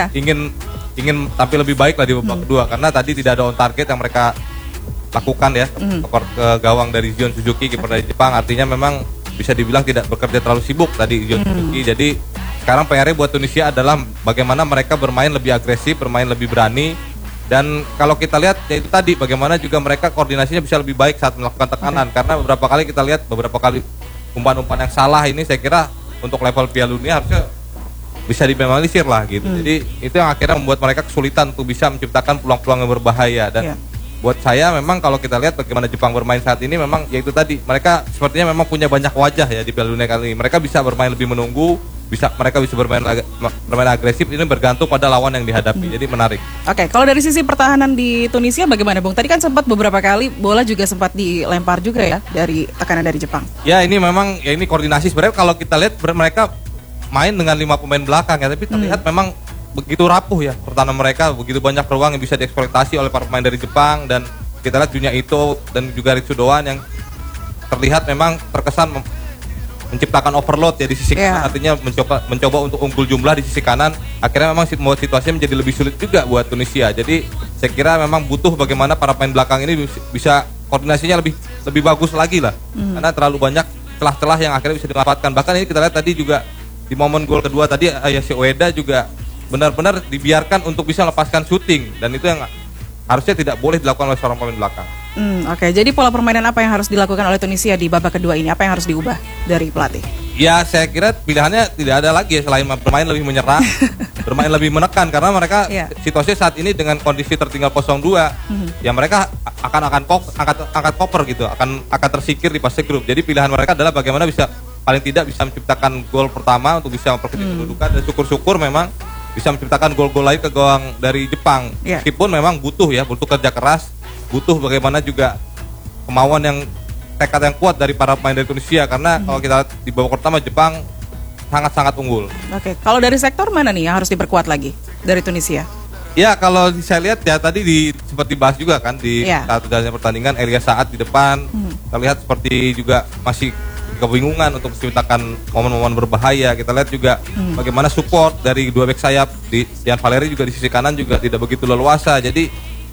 ingin tampil lebih baik lah di babak kedua karena tadi tidak ada on target yang mereka lakukan ya ke gawang dari Gion Suzuki kiper dari Jepang, artinya memang bisa dibilang tidak bekerja terlalu sibuk tadi Gion Suzuki. Jadi sekarang PR-nya buat Tunisia adalah bagaimana mereka bermain lebih agresif, bermain lebih berani, dan kalau kita lihat ya itu tadi bagaimana juga mereka koordinasinya bisa lebih baik saat melakukan tekanan karena beberapa kali kita lihat beberapa kali umpan-umpan yang salah ini saya kira untuk level Piala Dunia harusnya bisa diminimalisir lah gitu. Jadi itu yang akhirnya membuat mereka kesulitan untuk bisa menciptakan peluang-peluang yang berbahaya dan buat saya memang kalau kita lihat bagaimana Jepang bermain saat ini memang yaitu tadi mereka sepertinya memang punya banyak wajah ya di Piala Dunia kali ini. Mereka bisa bermain lebih menunggu, mereka bisa bermain agresif, ini bergantung pada lawan yang dihadapi. Jadi menarik. Oke, kalau dari sisi pertahanan di Tunisia bagaimana Bung? Tadi kan sempat beberapa kali bola juga sempat dilempar juga ya dari tekanan dari Jepang. Ya ini memang ya ini koordinasi sebenarnya kalau kita lihat mereka main dengan 5 pemain belakang ya, tapi terlihat memang begitu rapuh ya pertahanan mereka, begitu banyak peluang yang bisa dieksploitasi oleh para pemain dari Jepang dan kita lihat Junya Ito dan juga Ritsu Doan yang terlihat memang terkesan menciptakan overload ya di sisi kanan, artinya mencoba untuk unggul jumlah di sisi kanan, akhirnya memang situasinya menjadi lebih sulit juga buat Tunisia. Jadi saya kira memang butuh bagaimana para pemain belakang ini bisa koordinasinya lebih bagus lagi lah, karena terlalu banyak celah-celah yang akhirnya bisa dimanfaatkan. Bahkan ini kita lihat tadi juga di momen gol kedua tadi Ayashi Ueda juga benar-benar dibiarkan untuk bisa lepaskan syuting dan itu yang harusnya tidak boleh dilakukan oleh seorang pemain belakang. Oke, jadi pola permainan apa yang harus dilakukan oleh Tunisia di babak kedua ini? Apa yang harus diubah dari pelatih? Ya saya kira pilihannya tidak ada lagi ya selain bermain lebih menyerang, bermain lebih menekan karena mereka situasinya saat ini dengan kondisi tertinggal 0-2, ya mereka akan angkat koper gitu, akan tersingkir di fase grup. Jadi pilihan mereka adalah bagaimana bisa paling tidak bisa menciptakan gol pertama untuk bisa memperkecil kedudukan dan syukur-syukur memang bisa menciptakan gol-gol lain ke gawang dari Jepang. Meskipun memang butuh kerja keras, butuh bagaimana juga kemauan yang tekad yang kuat dari para pemain dari Tunisia karena kalau kita lihat di babak pertama Jepang sangat-sangat unggul. Oke, kalau dari sektor mana nih yang harus diperkuat lagi dari Tunisia? Ya kalau saya lihat ya tadi sempat dibahas juga kan di saat jalannya pertandingan Elia Saad di depan terlihat seperti juga masih kebingungan untuk menciptakan momen-momen berbahaya. Kita lihat juga bagaimana support dari dua bek sayap di Yan Valeri juga di sisi kanan juga tidak begitu leluasa. Jadi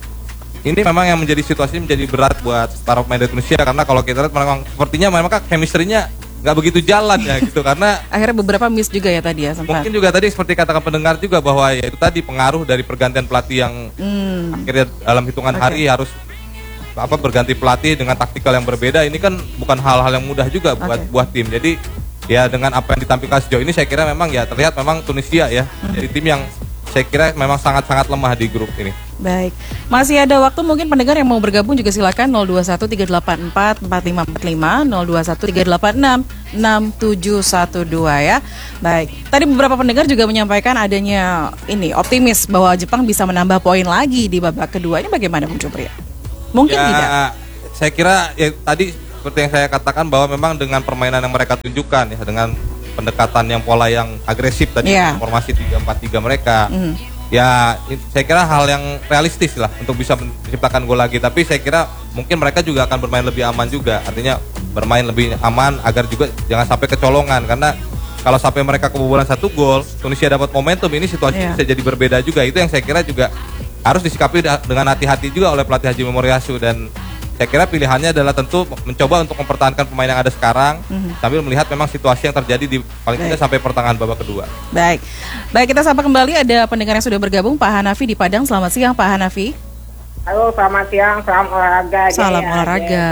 ini memang yang menjadi situasi menjadi berat buat para pemain dari Tunisia karena kalau kita lihat memang sepertinya memang chemistry-nya nggak begitu jalan ya gitu karena akhirnya beberapa miss juga ya tadi ya sempat. Mungkin juga tadi seperti katakan pendengar juga bahwa ya itu tadi pengaruh dari pergantian pelatih yang akhirnya dalam hitungan hari harus berganti pelatih dengan taktikal yang berbeda. Ini kan bukan hal-hal yang mudah juga buat tim. Jadi ya dengan apa yang ditampilkan sejauh ini saya kira memang ya terlihat memang Tunisia ya jadi tim yang saya kira memang sangat-sangat lemah di grup ini. Baik, masih ada waktu mungkin pendengar yang mau bergabung juga silakan 0213844545, 0213866712 ya. Baik, tadi beberapa pendengar juga menyampaikan adanya ini optimis bahwa Jepang bisa menambah poin lagi di babak kedua. Ini bagaimana Bung Jupri? Mungkin tidak. Saya kira ya tadi seperti yang saya katakan bahwa memang dengan permainan yang mereka tunjukkan ya, dengan pendekatan yang pola yang agresif tadi, formasi 3-4-3 mereka. Ya, saya kira hal yang realistis lah untuk bisa menciptakan gol lagi. Tapi saya kira mungkin mereka juga akan bermain lebih aman juga. Artinya bermain lebih aman agar juga jangan sampai kecolongan. Karena kalau sampai mereka kebobolan 1 gol, Tunisia dapat momentum, ini situasi bisa jadi berbeda juga. Itu yang saya kira juga harus disikapi dengan hati-hati juga oleh pelatih Haji Memoriasu. Dan saya kira pilihannya adalah tentu mencoba untuk mempertahankan pemain yang ada sekarang sambil melihat memang situasi yang terjadi di paling tidak sampai pertengahan babak kedua. Baik, kita sapa kembali ada pendengar yang sudah bergabung, Pak Hanafi di Padang. Selamat siang Pak Hanafi. Halo, selamat siang, salam olahraga. Salam olahraga.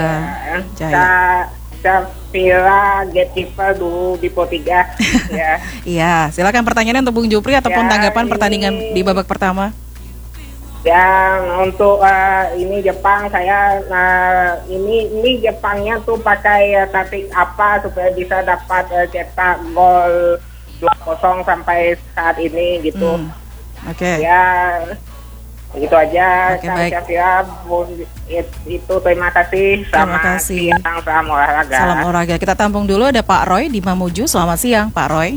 Safira Getipa dulu di Potiga. Ya. Iya, silakan pertanyaannya untuk Bung Jupri ataupun tanggapan pertandingan di babak pertama. Dan untuk ini Jepang, saya ini Jepangnya tuh pakai taktik apa supaya bisa dapat cetak gol 2-0 sampai saat ini gitu. Oke. Ya, itu aja. Baik. Itu terima kasih. Terima kasih. Salam olahraga. Salam olahraga. Kita tampung dulu, ada Pak Roy di Mamuju. Selamat siang Pak Roy.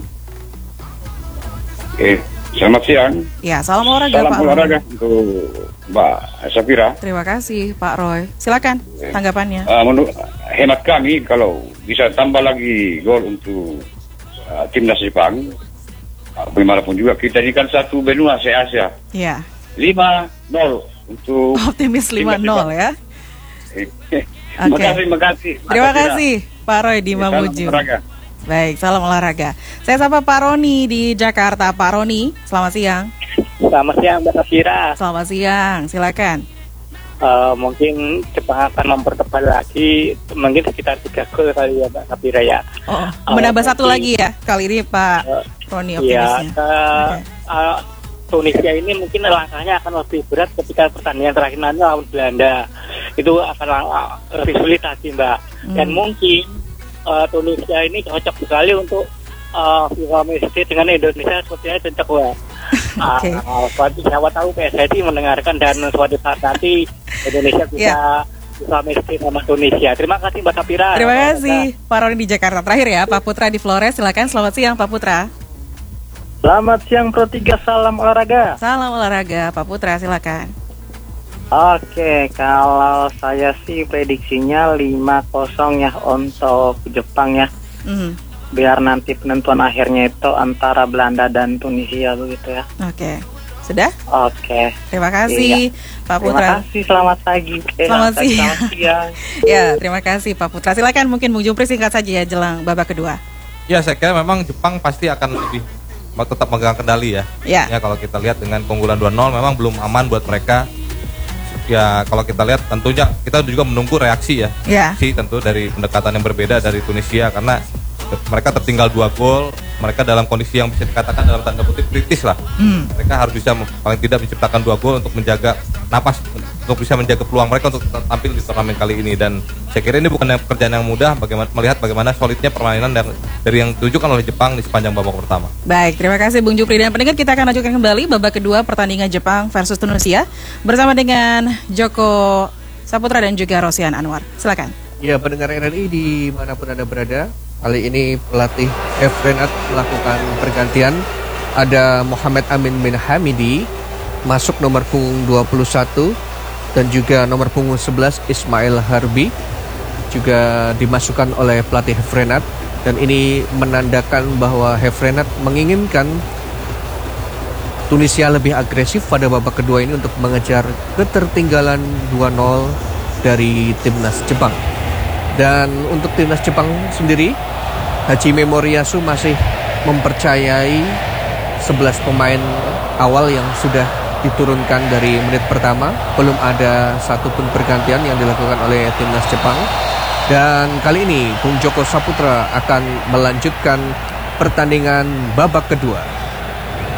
Selamat siang. Ya, salam olahraga Pak. Salam olahraga untuk Mbak Safira. Terima kasih Pak Roy. Silakan tanggapannya. Menurut hemat kami, kalau bisa tambah lagi gol untuk timnas Jepang, bagaimanapun juga kita ini kan satu benua se-Asia. Iya. 5-0 untuk optimis 5-0 ya. Terima kasih. Terima kasih Pak Roy di Mamuju. Baik, salam olahraga. Saya sapa Pak Roni di Jakarta. Pak Roni, selamat siang. Selamat siang Mbak Safira. Selamat siang, silakan. Mungkin Jepang akan mempertebal lagi, mungkin sekitar 3 gol kali ya Mbak Safira ya. Menambah satu lagi ya kali ini Pak Roni optimisnya. Tunisia ini mungkin langkahnya akan lebih berat ketika pertandingan terakhir nanti lawan Belanda. Itu akan lebih sulit lagi Mbak. Dan mungkin Tunisia ini cocok sekali untuk FIFA Matchday dengan Indonesia, sepertinya cocok Mbak. Siapa tahu PSSI mendengarkan dan suatu saat nanti Indonesia bisa FIFA Matchday sama Tunisia. Terima kasih Mbak Safira. Terima kasih Pak Roni di Jakarta. Terakhir ya Pak Putra di Flores, silakan. Selamat siang Pak Putra. Selamat siang Pro 3, salam olahraga. Salam olahraga Pak Putra, silakan. Oke, kalau saya sih prediksinya 5-0 ya untuk Jepang ya. Biar nanti penentuan akhirnya itu antara Belanda dan Tunisia begitu ya. Oke. Sudah? Oke. Terima kasih Pak Putra. Terima kasih, selamat pagi. Selamat siang. Ya, terima kasai Pak Putra. Silakan mungkin Bung Jupri singkat saja ya jelang babak kedua. Ya, saya kira memang Jepang pasti akan lebih tetap megang kendali ya. Ya, kalau kita lihat dengan keunggulan 2-0 memang belum aman buat mereka. Ya, kalau kita lihat tentunya kita juga menunggu reaksi ya. Reaksi tentu dari pendekatan yang berbeda dari Tunisia karena mereka tertinggal 2 gol, mereka dalam kondisi yang bisa dikatakan dalam tanda kutip kritis lah. Mereka harus bisa paling tidak menciptakan 2 gol untuk menjaga napas, untuk bisa menjaga peluang mereka untuk tampil di turnamen kali ini. Dan saya kira ini bukan pekerjaan yang mudah melihat bagaimana solidnya permainan dari yang ditunjukkan oleh Jepang di sepanjang babak pertama. Baik, terima kasih Bung Jupri dan pendengar. Kita akan lanjutkan kembali babak kedua pertandingan Jepang versus Tunisia bersama dengan Joko Saputra dan juga Rosian Anwar. Silakan. Ya, pendengar RRI dimanapun Anda berada, kali ini pelatih Efrenat melakukan pergantian. Ada Muhammad Amin bin Hamidi masuk nomor punggung 21 dan juga nomor punggung 11 Ismail Harbi juga dimasukkan oleh pelatih Efrenat, dan ini menandakan bahwa Efrenat menginginkan Tunisia lebih agresif pada babak kedua ini untuk mengejar ketertinggalan 2-0 dari timnas Jepang. Dan untuk timnas Jepang sendiri, Haji Memoriasu masih mempercayai 11 pemain awal yang sudah diturunkan dari menit pertama. Belum ada satupun pergantian yang dilakukan oleh timnas Jepang. Dan kali ini Bung Joko Saputra akan melanjutkan pertandingan babak kedua.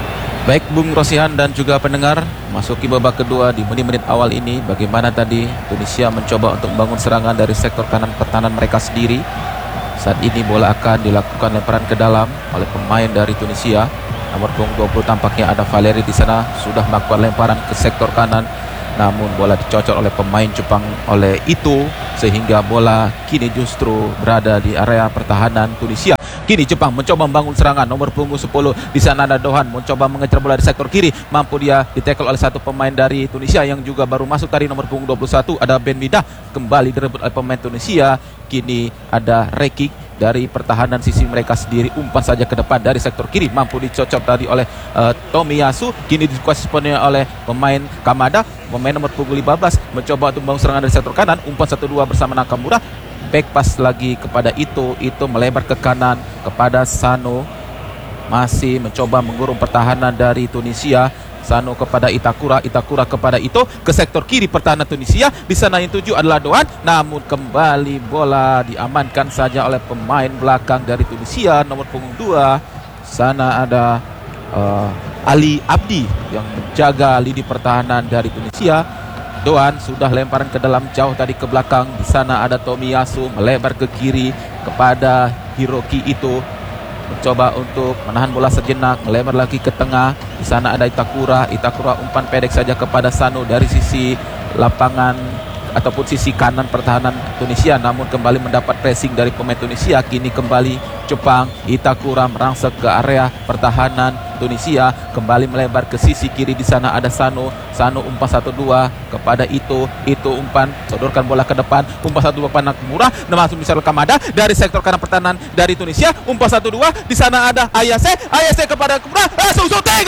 Baik Bung Rosihan dan juga pendengar, masuki babak kedua di menit-menit awal ini. Bagaimana tadi Tunisia mencoba untuk membangun serangan dari sektor kanan pertahanan mereka sendiri. Saat ini bola akan dilakukan lemparan ke dalam oleh pemain dari Tunisia. Nomor punggung 20 tampaknya ada Valeri di sana, sudah melakukan lemparan ke sektor kanan. Namun bola dicocol oleh pemain Jepang oleh Ito, sehingga bola kini justru berada di area pertahanan Tunisia. Kini Jepang mencoba membangun serangan. Nomor punggung 10 di sana ada Dohan mencoba mengejar bola di sektor kiri. Mampu dia ditackle oleh satu pemain dari Tunisia yang juga baru masuk tadi, nomor punggung 21 ada Ben Midah. Kembali direbut oleh pemain Tunisia. Kini ada Rekik dari pertahanan sisi mereka sendiri, umpan saja ke depan dari sektor kiri, mampu dicocok tadi oleh Tomiyasu. Kini dikuasai sepenuhnya oleh pemain Kamada. Pemain nomor punggung 15 mencoba untuk membangun serangan dari sektor kanan, umpan 1-2 bersama Nakamura. Back pass lagi kepada Ito melebar ke kanan kepada Sano, masih mencoba mengurung pertahanan dari Tunisia. Sano kepada Itakura kepada Ito, ke sektor kiri pertahanan Tunisia. Di sana yang tuju adalah Doan, namun kembali bola diamankan saja oleh pemain belakang dari Tunisia, nomor punggung 2. Sana ada Ali Abdi yang menjaga lini pertahanan dari Tunisia. Doan sudah lemparan ke dalam jauh tadi ke belakang. Di sana ada Tomiyasu melebar ke kiri kepada Hiroki Ito, mencoba untuk menahan bola sejenak, melebar lagi ke tengah. Di sana ada Itakura umpan pendek saja kepada Sano dari sisi lapangan ataupun sisi kanan pertahanan Tunisia, namun kembali mendapat pressing dari pemain Tunisia. Kini kembali Jepang, Itakura merangsek ke area pertahanan Tunisia, kembali melebar ke sisi kiri. Di sana ada Sano umpan 1-2 kepada Ito umpan, sodorkan bola ke depan, umpan 1-2 kepada Nakamura, masuk Michel Kamada dari sektor kanan pertahanan dari Tunisia, umpan 1-2. Di sana ada Ayase kepada Nakamura, langsung shooting,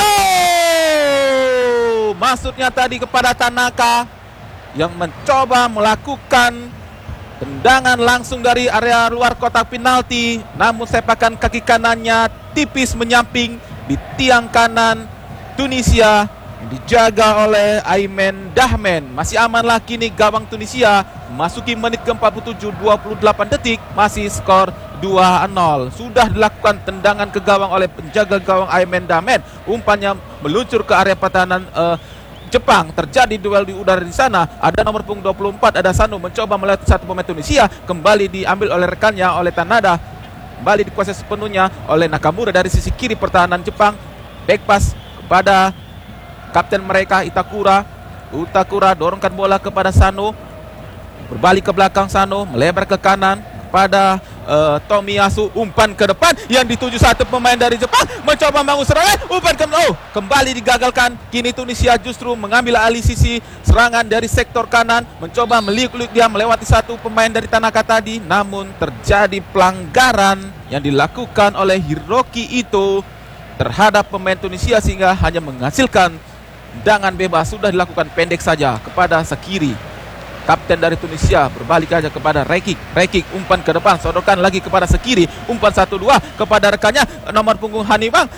maksudnya tadi kepada Tanaka yang mencoba melakukan tendangan langsung dari area luar kotak penalti, namun sepakan kaki kanannya tipis menyamping di tiang kanan Tunisia, dijaga oleh Aimen Dahmen. Masih amanlah kini gawang Tunisia. Masuki menit ke-47, 28 detik, masih skor 2-0. Sudah dilakukan tendangan ke gawang oleh penjaga gawang Aimen Dahmen. Umpannya meluncur ke area pertahanan Jepang. Terjadi duel di udara di sana. Ada nomor punggung 24 ada Sano mencoba melewati satu pemain Tunisia, kembali diambil oleh rekannya oleh Tanada, kembali dikuasai sepenuhnya oleh Nakamura dari sisi kiri pertahanan Jepang. Back pass kepada kapten mereka Itakura dorongkan bola kepada Sano, berbalik ke belakang. Sano melebar ke kanan kepada Tomiyasu, umpan ke depan yang dituju satu pemain dari Jepang, mencoba membangun serangan, umpan kembali digagalkan. Kini Tunisia justru mengambil alih sisi serangan dari sektor kanan, mencoba meliuk-liuk dia melewati satu pemain dari Tanaka tadi, namun terjadi pelanggaran yang dilakukan oleh Hiroki Ito terhadap pemain Tunisia sehingga hanya menghasilkan tendangan bebas. Sudah dilakukan pendek saja kepada Sakiri. Kapten dari Tunisia berbalik aja kepada Rekik, umpan ke depan, sodorkan lagi kepada Sekiri, umpan 1-2 kepada rekannya nomor punggung Hannibal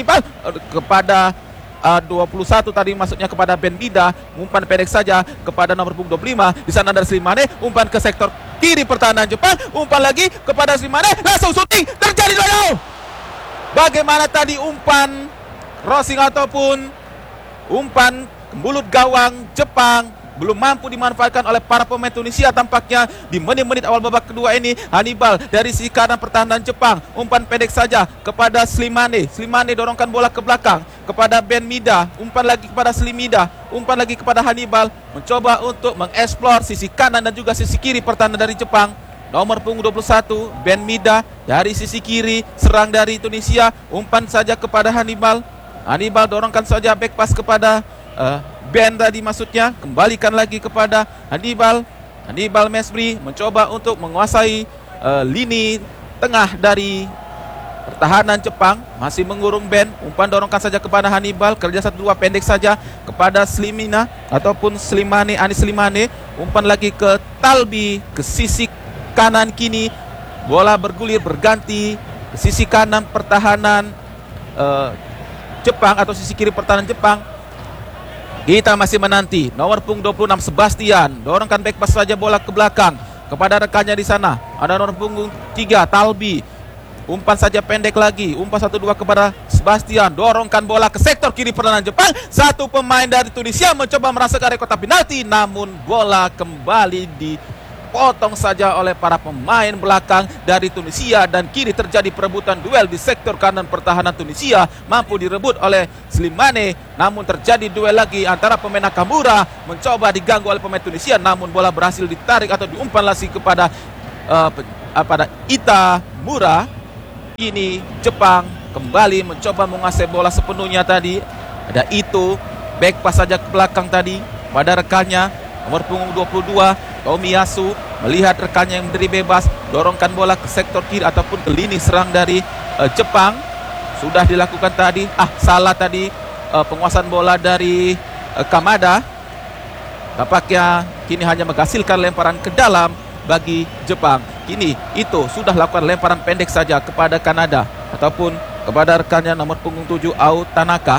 kepada 21 tadi, maksudnya kepada Ben Bida, umpan pendek saja kepada nomor punggung 25. Di sana ada Slimane, umpan ke sektor kiri pertahanan Jepang, umpan lagi kepada Slimane, langsung shooting, terjadi gol. Bagaimana tadi umpan crossing ataupun umpan mulut gawang Jepang belum mampu dimanfaatkan oleh para pemain Tunisia tampaknya di menit-menit awal babak kedua ini. Hannibal dari sisi kanan pertahanan Jepang, umpan pendek saja kepada Slimane dorongkan bola ke belakang kepada Ben Mida, umpan lagi kepada Slimida, umpan lagi kepada Hannibal, mencoba untuk mengeksplor sisi kanan dan juga sisi kiri pertahanan dari Jepang. Nomor punggung 21 Ben Mida dari sisi kiri, serang dari Tunisia, umpan saja kepada Hannibal dorongkan saja back pass kepada Ben tadi, maksudnya kembalikan lagi kepada Hannibal Mesbri mencoba untuk menguasai lini tengah dari pertahanan Jepang, masih mengurung Ben, umpan dorongkan saja kepada Hannibal, kerja 1-2 pendek saja kepada Slimina ataupun Slimane, Anis Slimane, umpan lagi ke Talbi ke sisi kanan. Kini bola bergulir berganti ke sisi kanan pertahanan Jepang atau sisi kiri pertahanan Jepang. Kita masih menanti nomor punggung 26 Sebastian dorongkan back pass saja bola ke belakang kepada rekannya di sana. Ada nomor punggung 3 Talbi Umpan saja pendek lagi. Umpan 1-2 kepada Sebastian. Dorongkan bola ke sektor kiri pertahanan Jepang. Satu pemain dari Tunisia mencoba merasa ke area kotak penalti, namun bola kembali dipotong saja oleh para pemain belakang dari Tunisia, dan kini terjadi perebutan duel di sektor kanan pertahanan Tunisia. Mampu direbut oleh Slimane, namun terjadi duel lagi antara pemain Nakamura, mencoba diganggu oleh pemain Tunisia, namun bola berhasil ditarik atau diumpan lagi kepada Itamura. Ini Jepang kembali mencoba menguasai bola sepenuhnya tadi. Ada itu back pass saja ke belakang tadi pada rekannya nomor punggung 22 Tomiyasu, melihat rekannya yang berdiri bebas, dorongkan bola ke sektor kiri ataupun ke lini serang dari Jepang. Sudah dilakukan tadi, salah tadi penguasaan bola dari Kamada. Tampaknya kini hanya menghasilkan lemparan ke dalam bagi Jepang. Kini itu sudah lakukan lemparan pendek saja kepada Kanada ataupun kepada rekannya nomor punggung 7 Ao Tanaka.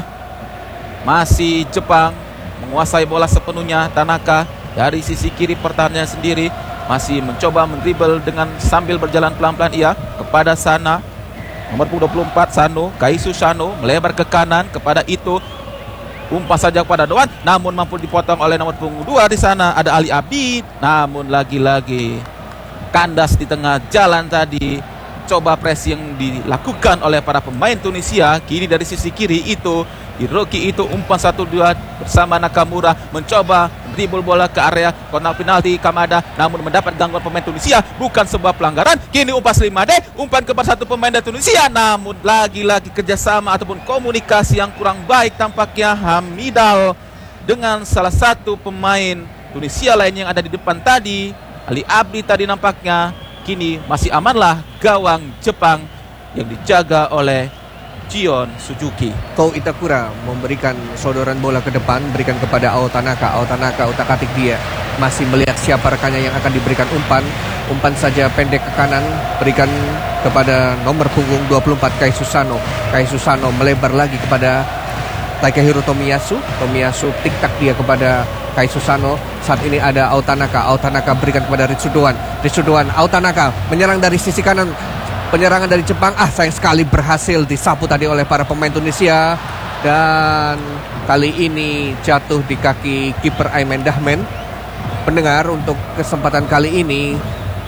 Masih Jepang menguasai bola sepenuhnya. Tanaka dari sisi kiri pertahanannya sendiri masih mencoba mendribble dengan sambil berjalan pelan-pelan ia kepada Sana. Nomor punggung 24 Sano, Kaisu Sano melebar ke kanan kepada itu. Umpan saja kepada Doan, namun mampu dipotong oleh nomor punggung 2 di sana. Ada Ali Abid, namun lagi-lagi kandas di tengah jalan tadi. Coba press yang dilakukan oleh para pemain Tunisia. Kini dari sisi kiri itu Hiroki itu umpan 1-2 bersama Nakamura, mencoba dribble bola ke area kotak penalti Kamada, namun mendapat gangguan pemain Tunisia. Bukan sebuah pelanggaran. Kini umpan Slimane, umpan kepada satu pemain dari Tunisia, namun lagi-lagi kerjasama ataupun komunikasi yang kurang baik tampaknya Hamidal dengan salah satu pemain Tunisia lain yang ada di depan tadi, Ali Abdi tadi. Nampaknya kini masih amanlah gawang Jepang yang dijaga oleh Jion Suzuki. Ko Itakura memberikan sodoran bola ke depan, berikan kepada Ao Tanaka. Ao Tanaka utak-atik dia, masih melihat siapa rekannya yang akan diberikan umpan. Umpan saja pendek ke kanan, berikan kepada nomor punggung 24 Kaisu Sano. Kaisu Sano melebar lagi kepada Takehiro Tomiyasu. Tomiyasu tik-tak dia kepada Kaisu Sano. Saat ini ada Ao Tanaka. Ao Tanaka berikan kepada Ritsudoan. Ritsudoan, Ao Tanaka menyerang dari sisi kanan. Penyerangan dari Jepang, sayang sekali berhasil disapu tadi oleh para pemain Tunisia. Dan kali ini jatuh di kaki kiper Aiman Dahmen. Pendengar, untuk kesempatan kali ini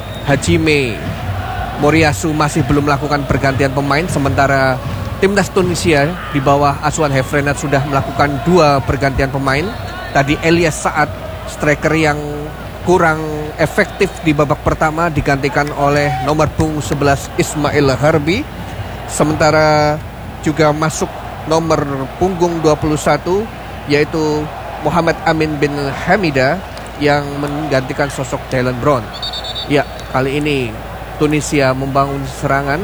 Hajime Moriyasu masih belum melakukan pergantian pemain. Sementara timnas Tunisia di bawah asuhan Hefrenat sudah melakukan 2 pergantian pemain. Tadi Elias Saad, striker yang kurang efektif di babak pertama, digantikan oleh nomor punggung 11 Ismail Harbi. Sementara juga masuk nomor punggung 21 yaitu Muhammad Amin bin Hamida yang menggantikan sosok Dylan Brown. Ya, kali ini Tunisia membangun serangan.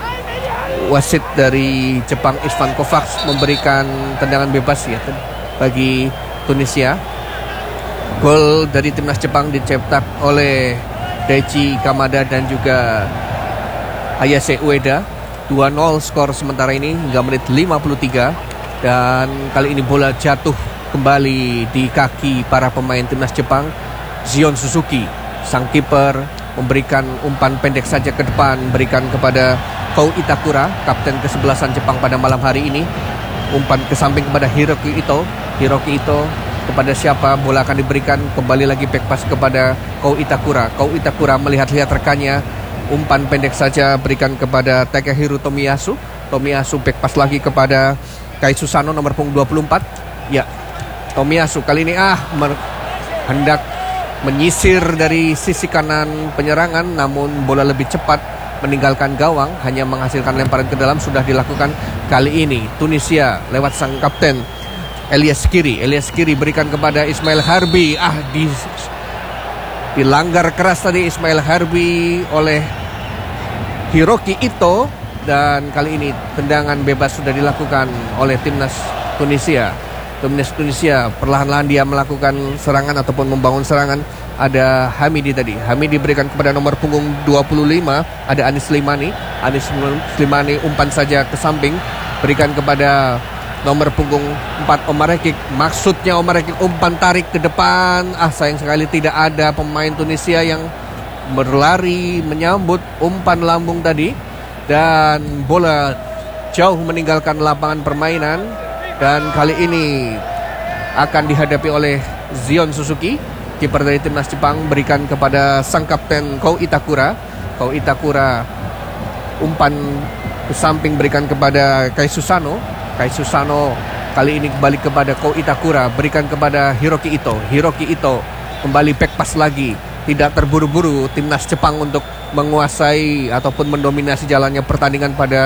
Wasit dari Jepang Isvan Kovacs memberikan tendangan bebas ya bagi Tunisia. Gol dari timnas Jepang dicetak oleh Daichi Kamada dan juga Ayase Ueda. 2-0 skor sementara ini hingga menit 53. Dan kali ini bola jatuh kembali di kaki para pemain timnas Jepang. Zion Suzuki, sang kiper, memberikan umpan pendek saja ke depan, berikan kepada Ko Itakura, kapten ke-11 Jepang pada malam hari ini. Umpan ke samping kepada Hiroki Ito. Hiroki Ito kepada siapa bola akan diberikan, kembali lagi back pass kepada Ko Itakura. Ko Itakura melihat-lihat rekannya, umpan pendek saja berikan kepada Takehiro Tomiyasu. Tomiyasu back pass lagi kepada Kaisu Sano nomor punggung 24. Ya, Tomiyasu kali ini hendak menyisir dari sisi kanan penyerangan, namun bola lebih cepat meninggalkan gawang, hanya menghasilkan lemparan ke dalam. Sudah dilakukan kali ini Tunisia lewat sang kapten Elias Kiri berikan kepada Ismail Harbi. Dilanggar keras tadi Ismail Harbi oleh Hiroki Ito. Dan kali ini tendangan bebas sudah dilakukan oleh timnas Tunisia. Timnas Tunisia perlahan-lahan dia melakukan serangan ataupun membangun serangan. Ada Hamidi tadi. Hamidi berikan kepada nomor punggung 25. Ada Anis Slimani. Anis Slimani umpan saja ke samping, berikan kepada nomor punggung 4 Omar Rekik. Maksudnya Omar Rekik umpan tarik ke depan. Sayang sekali tidak ada pemain Tunisia yang berlari menyambut umpan lambung tadi. dan bola jauh meninggalkan lapangan permainan, dan kali ini akan dihadapi oleh Zion Suzuki. Kiper dari timnas Jepang berikan kepada sang kapten Kou Itakura. Kou Itakura umpan ke samping berikan kepada Kai Susano. Kai Susano kali ini kembali kepada Kou Itakura, berikan kepada Hiroki Ito. Hiroki Ito kembali back pass lagi. Tidak terburu-buru timnas Jepang untuk menguasai ataupun mendominasi jalannya pertandingan pada